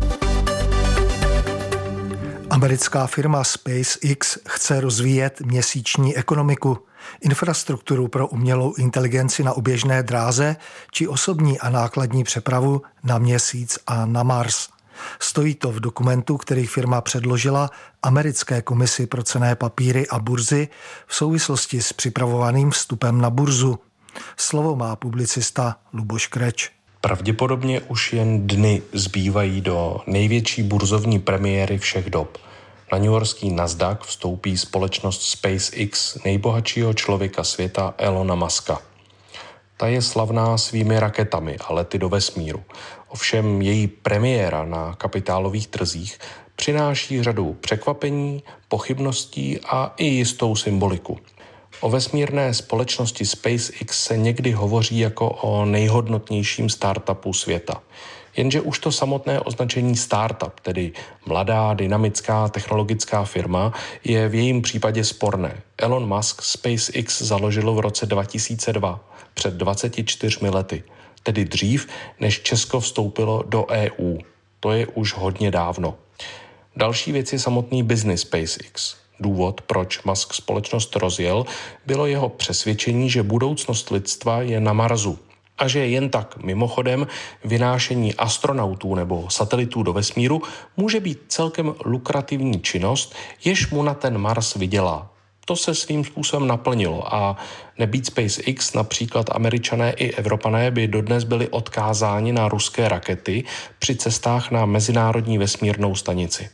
Americká firma SpaceX chce rozvíjet měsíční ekonomiku, infrastrukturu pro umělou inteligenci na oběžné dráze či osobní a nákladní přepravu na Měsíc a na Mars. Stojí to v dokumentu, který firma předložila Americké komisi pro cenné papíry a burzy v souvislosti s připravovaným vstupem na burzu. Slovo má publicista Luboš Kreč. Pravděpodobně už jen dny zbývají do největší burzovní premiéry všech dob. Na newyorský Nasdaq vstoupí společnost SpaceX nejbohatšího člověka světa Elona Muska. Ta je slavná svými raketami a lety do vesmíru. Ovšem její premiéra na kapitálových trzích přináší řadu překvapení, pochybností a i jistou symboliku. O vesmírné společnosti SpaceX se někdy hovoří jako o nejhodnotnějším startupu světa. Jenže už to samotné označení startup, tedy mladá, dynamická technologická firma, je v jejím případě sporné. Elon Musk SpaceX založil v roce dva tisíce dva, před dvaceti čtyřmi lety, tedy dřív, než Česko vstoupilo do E U. To je už hodně dávno. Další věc je samotný business SpaceX. Důvod, proč Musk společnost rozjel, bylo jeho přesvědčení, že budoucnost lidstva je na Marsu a že jen tak mimochodem vynášení astronautů nebo satelitů do vesmíru může být celkem lukrativní činnost, jež mu na ten Mars vydělá. To se svým způsobem naplnilo a nebýt SpaceX, například Američané i Evropané by dodnes byli odkázáni na ruské rakety při cestách na mezinárodní vesmírnou stanici.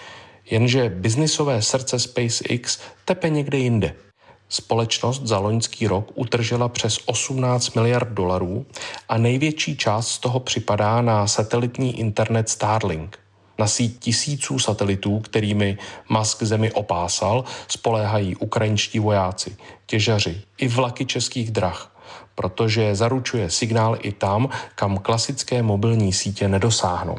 Jenže biznisové srdce SpaceX tepe někde jinde. Společnost za loňský rok utržila přes osmnáct miliard dolarů a největší část z toho připadá na satelitní internet Starlink. Na síť tisíců satelitů, kterými Musk zemi opásal, spoléhají ukrajinští vojáci, těžaři i vlaky českých drah, protože zaručuje signál i tam, kam klasické mobilní sítě nedosáhnou.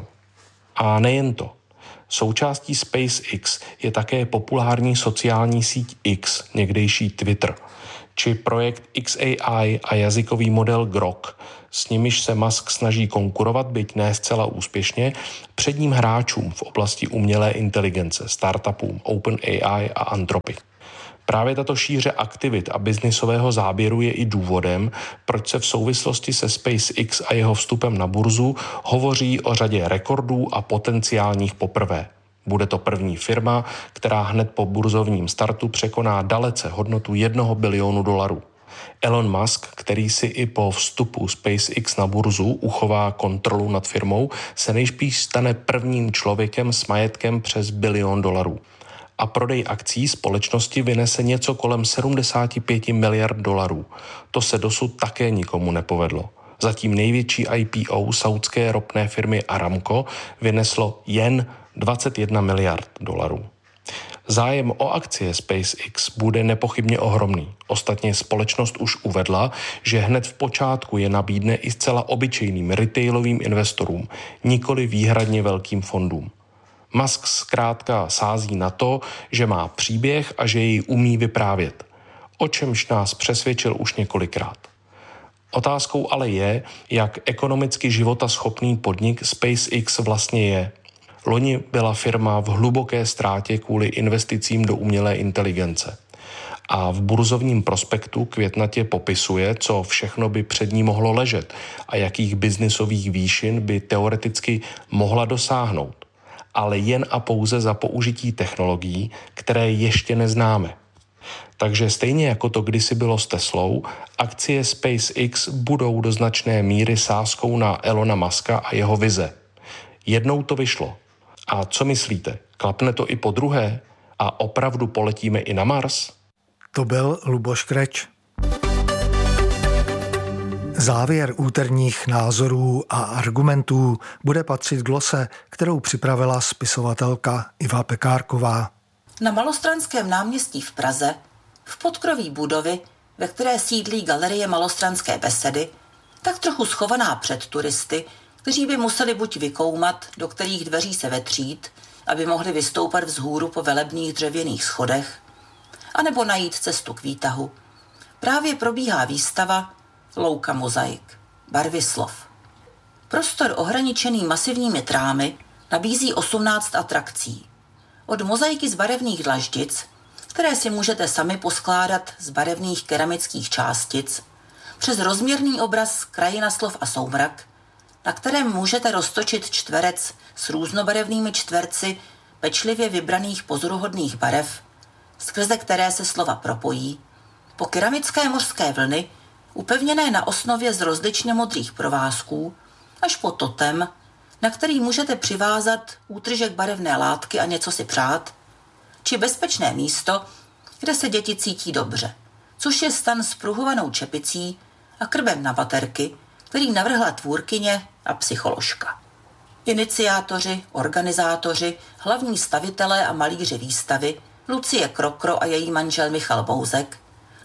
A nejen to. Součástí SpaceX je také populární sociální síť X, někdejší Twitter, či projekt X A I a jazykový model Grok, s nimiž se Musk snaží konkurovat, byť ne zcela úspěšně, předním hráčům v oblasti umělé inteligence, startupům OpenAI a Anthropic. Právě tato šíře aktivit a biznisového záběru je i důvodem, proč se v souvislosti se SpaceX a jeho vstupem na burzu hovoří o řadě rekordů a potenciálních poprvé. Bude to první firma, která hned po burzovním startu překoná dalece hodnotu jednoho bilionu dolarů. Elon Musk, který si i po vstupu SpaceX na burzu uchová kontrolu nad firmou, se nejspíš stane prvním člověkem s majetkem přes bilion dolarů. A prodej akcí společnosti vynese něco kolem sedmdesát pět miliard dolarů. To se dosud také nikomu nepovedlo. Zatím největší I P O saudské ropné firmy Aramco vyneslo jen dvacet jedna miliard dolarů. Zájem o akcie SpaceX bude nepochybně ohromný. Ostatně společnost už uvedla, že hned v počátku je nabídne i zcela obyčejným retailovým investorům, nikoli výhradně velkým fondům. Musk zkrátka sází na to, že má příběh a že jej umí vyprávět, o čemž nás přesvědčil už několikrát. Otázkou ale je, jak ekonomicky životaschopný podnik SpaceX vlastně je. Loni byla firma v hluboké ztrátě kvůli investicím do umělé inteligence. A v burzovním prospektu květnatě popisuje, co všechno by před ní mohlo ležet a jakých biznisových výšin by teoreticky mohla dosáhnout. Ale jen a pouze za použití technologií, které ještě neznáme. Takže stejně jako to kdysi bylo s Teslou, akcie SpaceX budou do značné míry sázkou na Elona Muska a jeho vize. Jednou to vyšlo. A co myslíte? Klapne to i po druhé? A opravdu poletíme i na Mars? To byl Luboš Kreč. Závěr úterních názorů a argumentů bude patřit glose, kterou připravila spisovatelka Iva Pekárková. Na Malostranském náměstí v Praze, v podkroví budovy, ve které sídlí galerie Malostranské besedy, tak trochu schovaná před turisty, kteří by museli buď vykoumat, do kterých dveří se vetřít, aby mohli vystoupat vzhůru po velebných dřevěných schodech, anebo najít cestu k výtahu. Právě probíhá výstava Louka mozaik, barvy slov. Prostor ohraničený masivními trámy nabízí osmnáct atrakcí. Od mozaiky z barevných dlaždic, které si můžete sami poskládat z barevných keramických částic, přes rozměrný obraz Krajina slov a soumrak, na kterém můžete roztočit čtverec s různobarevnými čtverci pečlivě vybraných pozoruhodných barev, skrze které se slova propojí, po keramické mořské vlny, upevněné na osnově z rozličně modrých provázků, až po totem, na který můžete přivázat útržek barevné látky a něco si přát, či bezpečné místo, kde se děti cítí dobře, což je stan s pruhovanou čepicí a krbem na baterky, který navrhla tvůrkyně a psycholožka. Iniciátoři, organizátoři, hlavní stavitelé a malíři výstavy Lucie Krokro a její manžel Michal Bouzek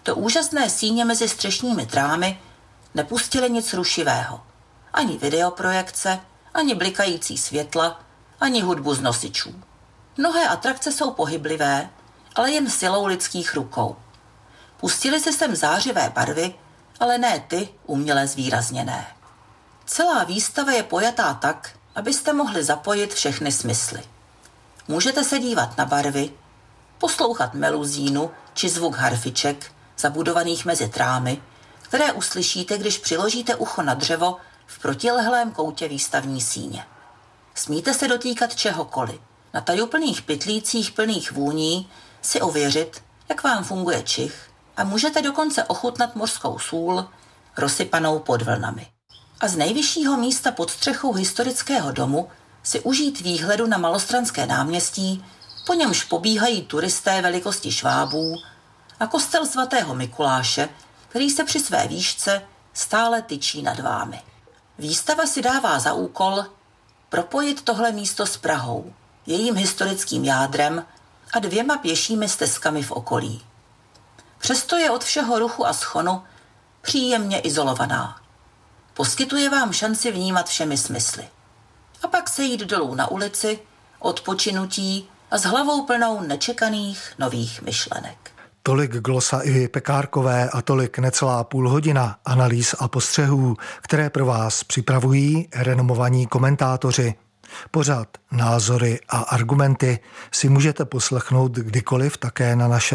do úžasné síně mezi střešními trámy nepustili nic rušivého. Ani videoprojekce, ani blikající světla, ani hudbu z nosičů. Mnohé atrakce jsou pohyblivé, ale jen silou lidských rukou. Pustili si sem zářivé barvy, ale ne ty uměle zvýrazněné. Celá výstava je pojatá tak, abyste mohli zapojit všechny smysly. Můžete se dívat na barvy, poslouchat meluzínu či zvuk harfiček zabudovaných mezi trámy, které uslyšíte, když přiložíte ucho na dřevo v protilehlém koutě výstavní síně. Smíte se dotýkat čehokoliv, na tajuplných pytlících plných vůní si ověřit, jak vám funguje čich a můžete dokonce ochutnat mořskou sůl rozsypanou pod vlnami. A z nejvyššího místa pod střechou historického domu si užít výhledu na Malostranské náměstí, po němž pobíhají turisté velikosti švábů a kostel svatého Mikuláše, který se při své výšce stále tyčí nad vámi. Výstava si dává za úkol propojit tohle místo s Prahou, jejím historickým jádrem a dvěma pěšími stezkami v okolí. Přesto je od všeho ruchu a schonu příjemně izolovaná. Poskytuje vám šanci vnímat všemi smysly. A pak se jít dolů na ulici, odpočinutí a s hlavou plnou nečekaných nových myšlenek. Tolik Glosa Ivy Pekárkové a tolik necelá půl hodina analýz a postřehů, které pro vás připravují renomovaní komentátoři. Pořad Názory a argumenty si můžete poslechnout kdykoliv také na naše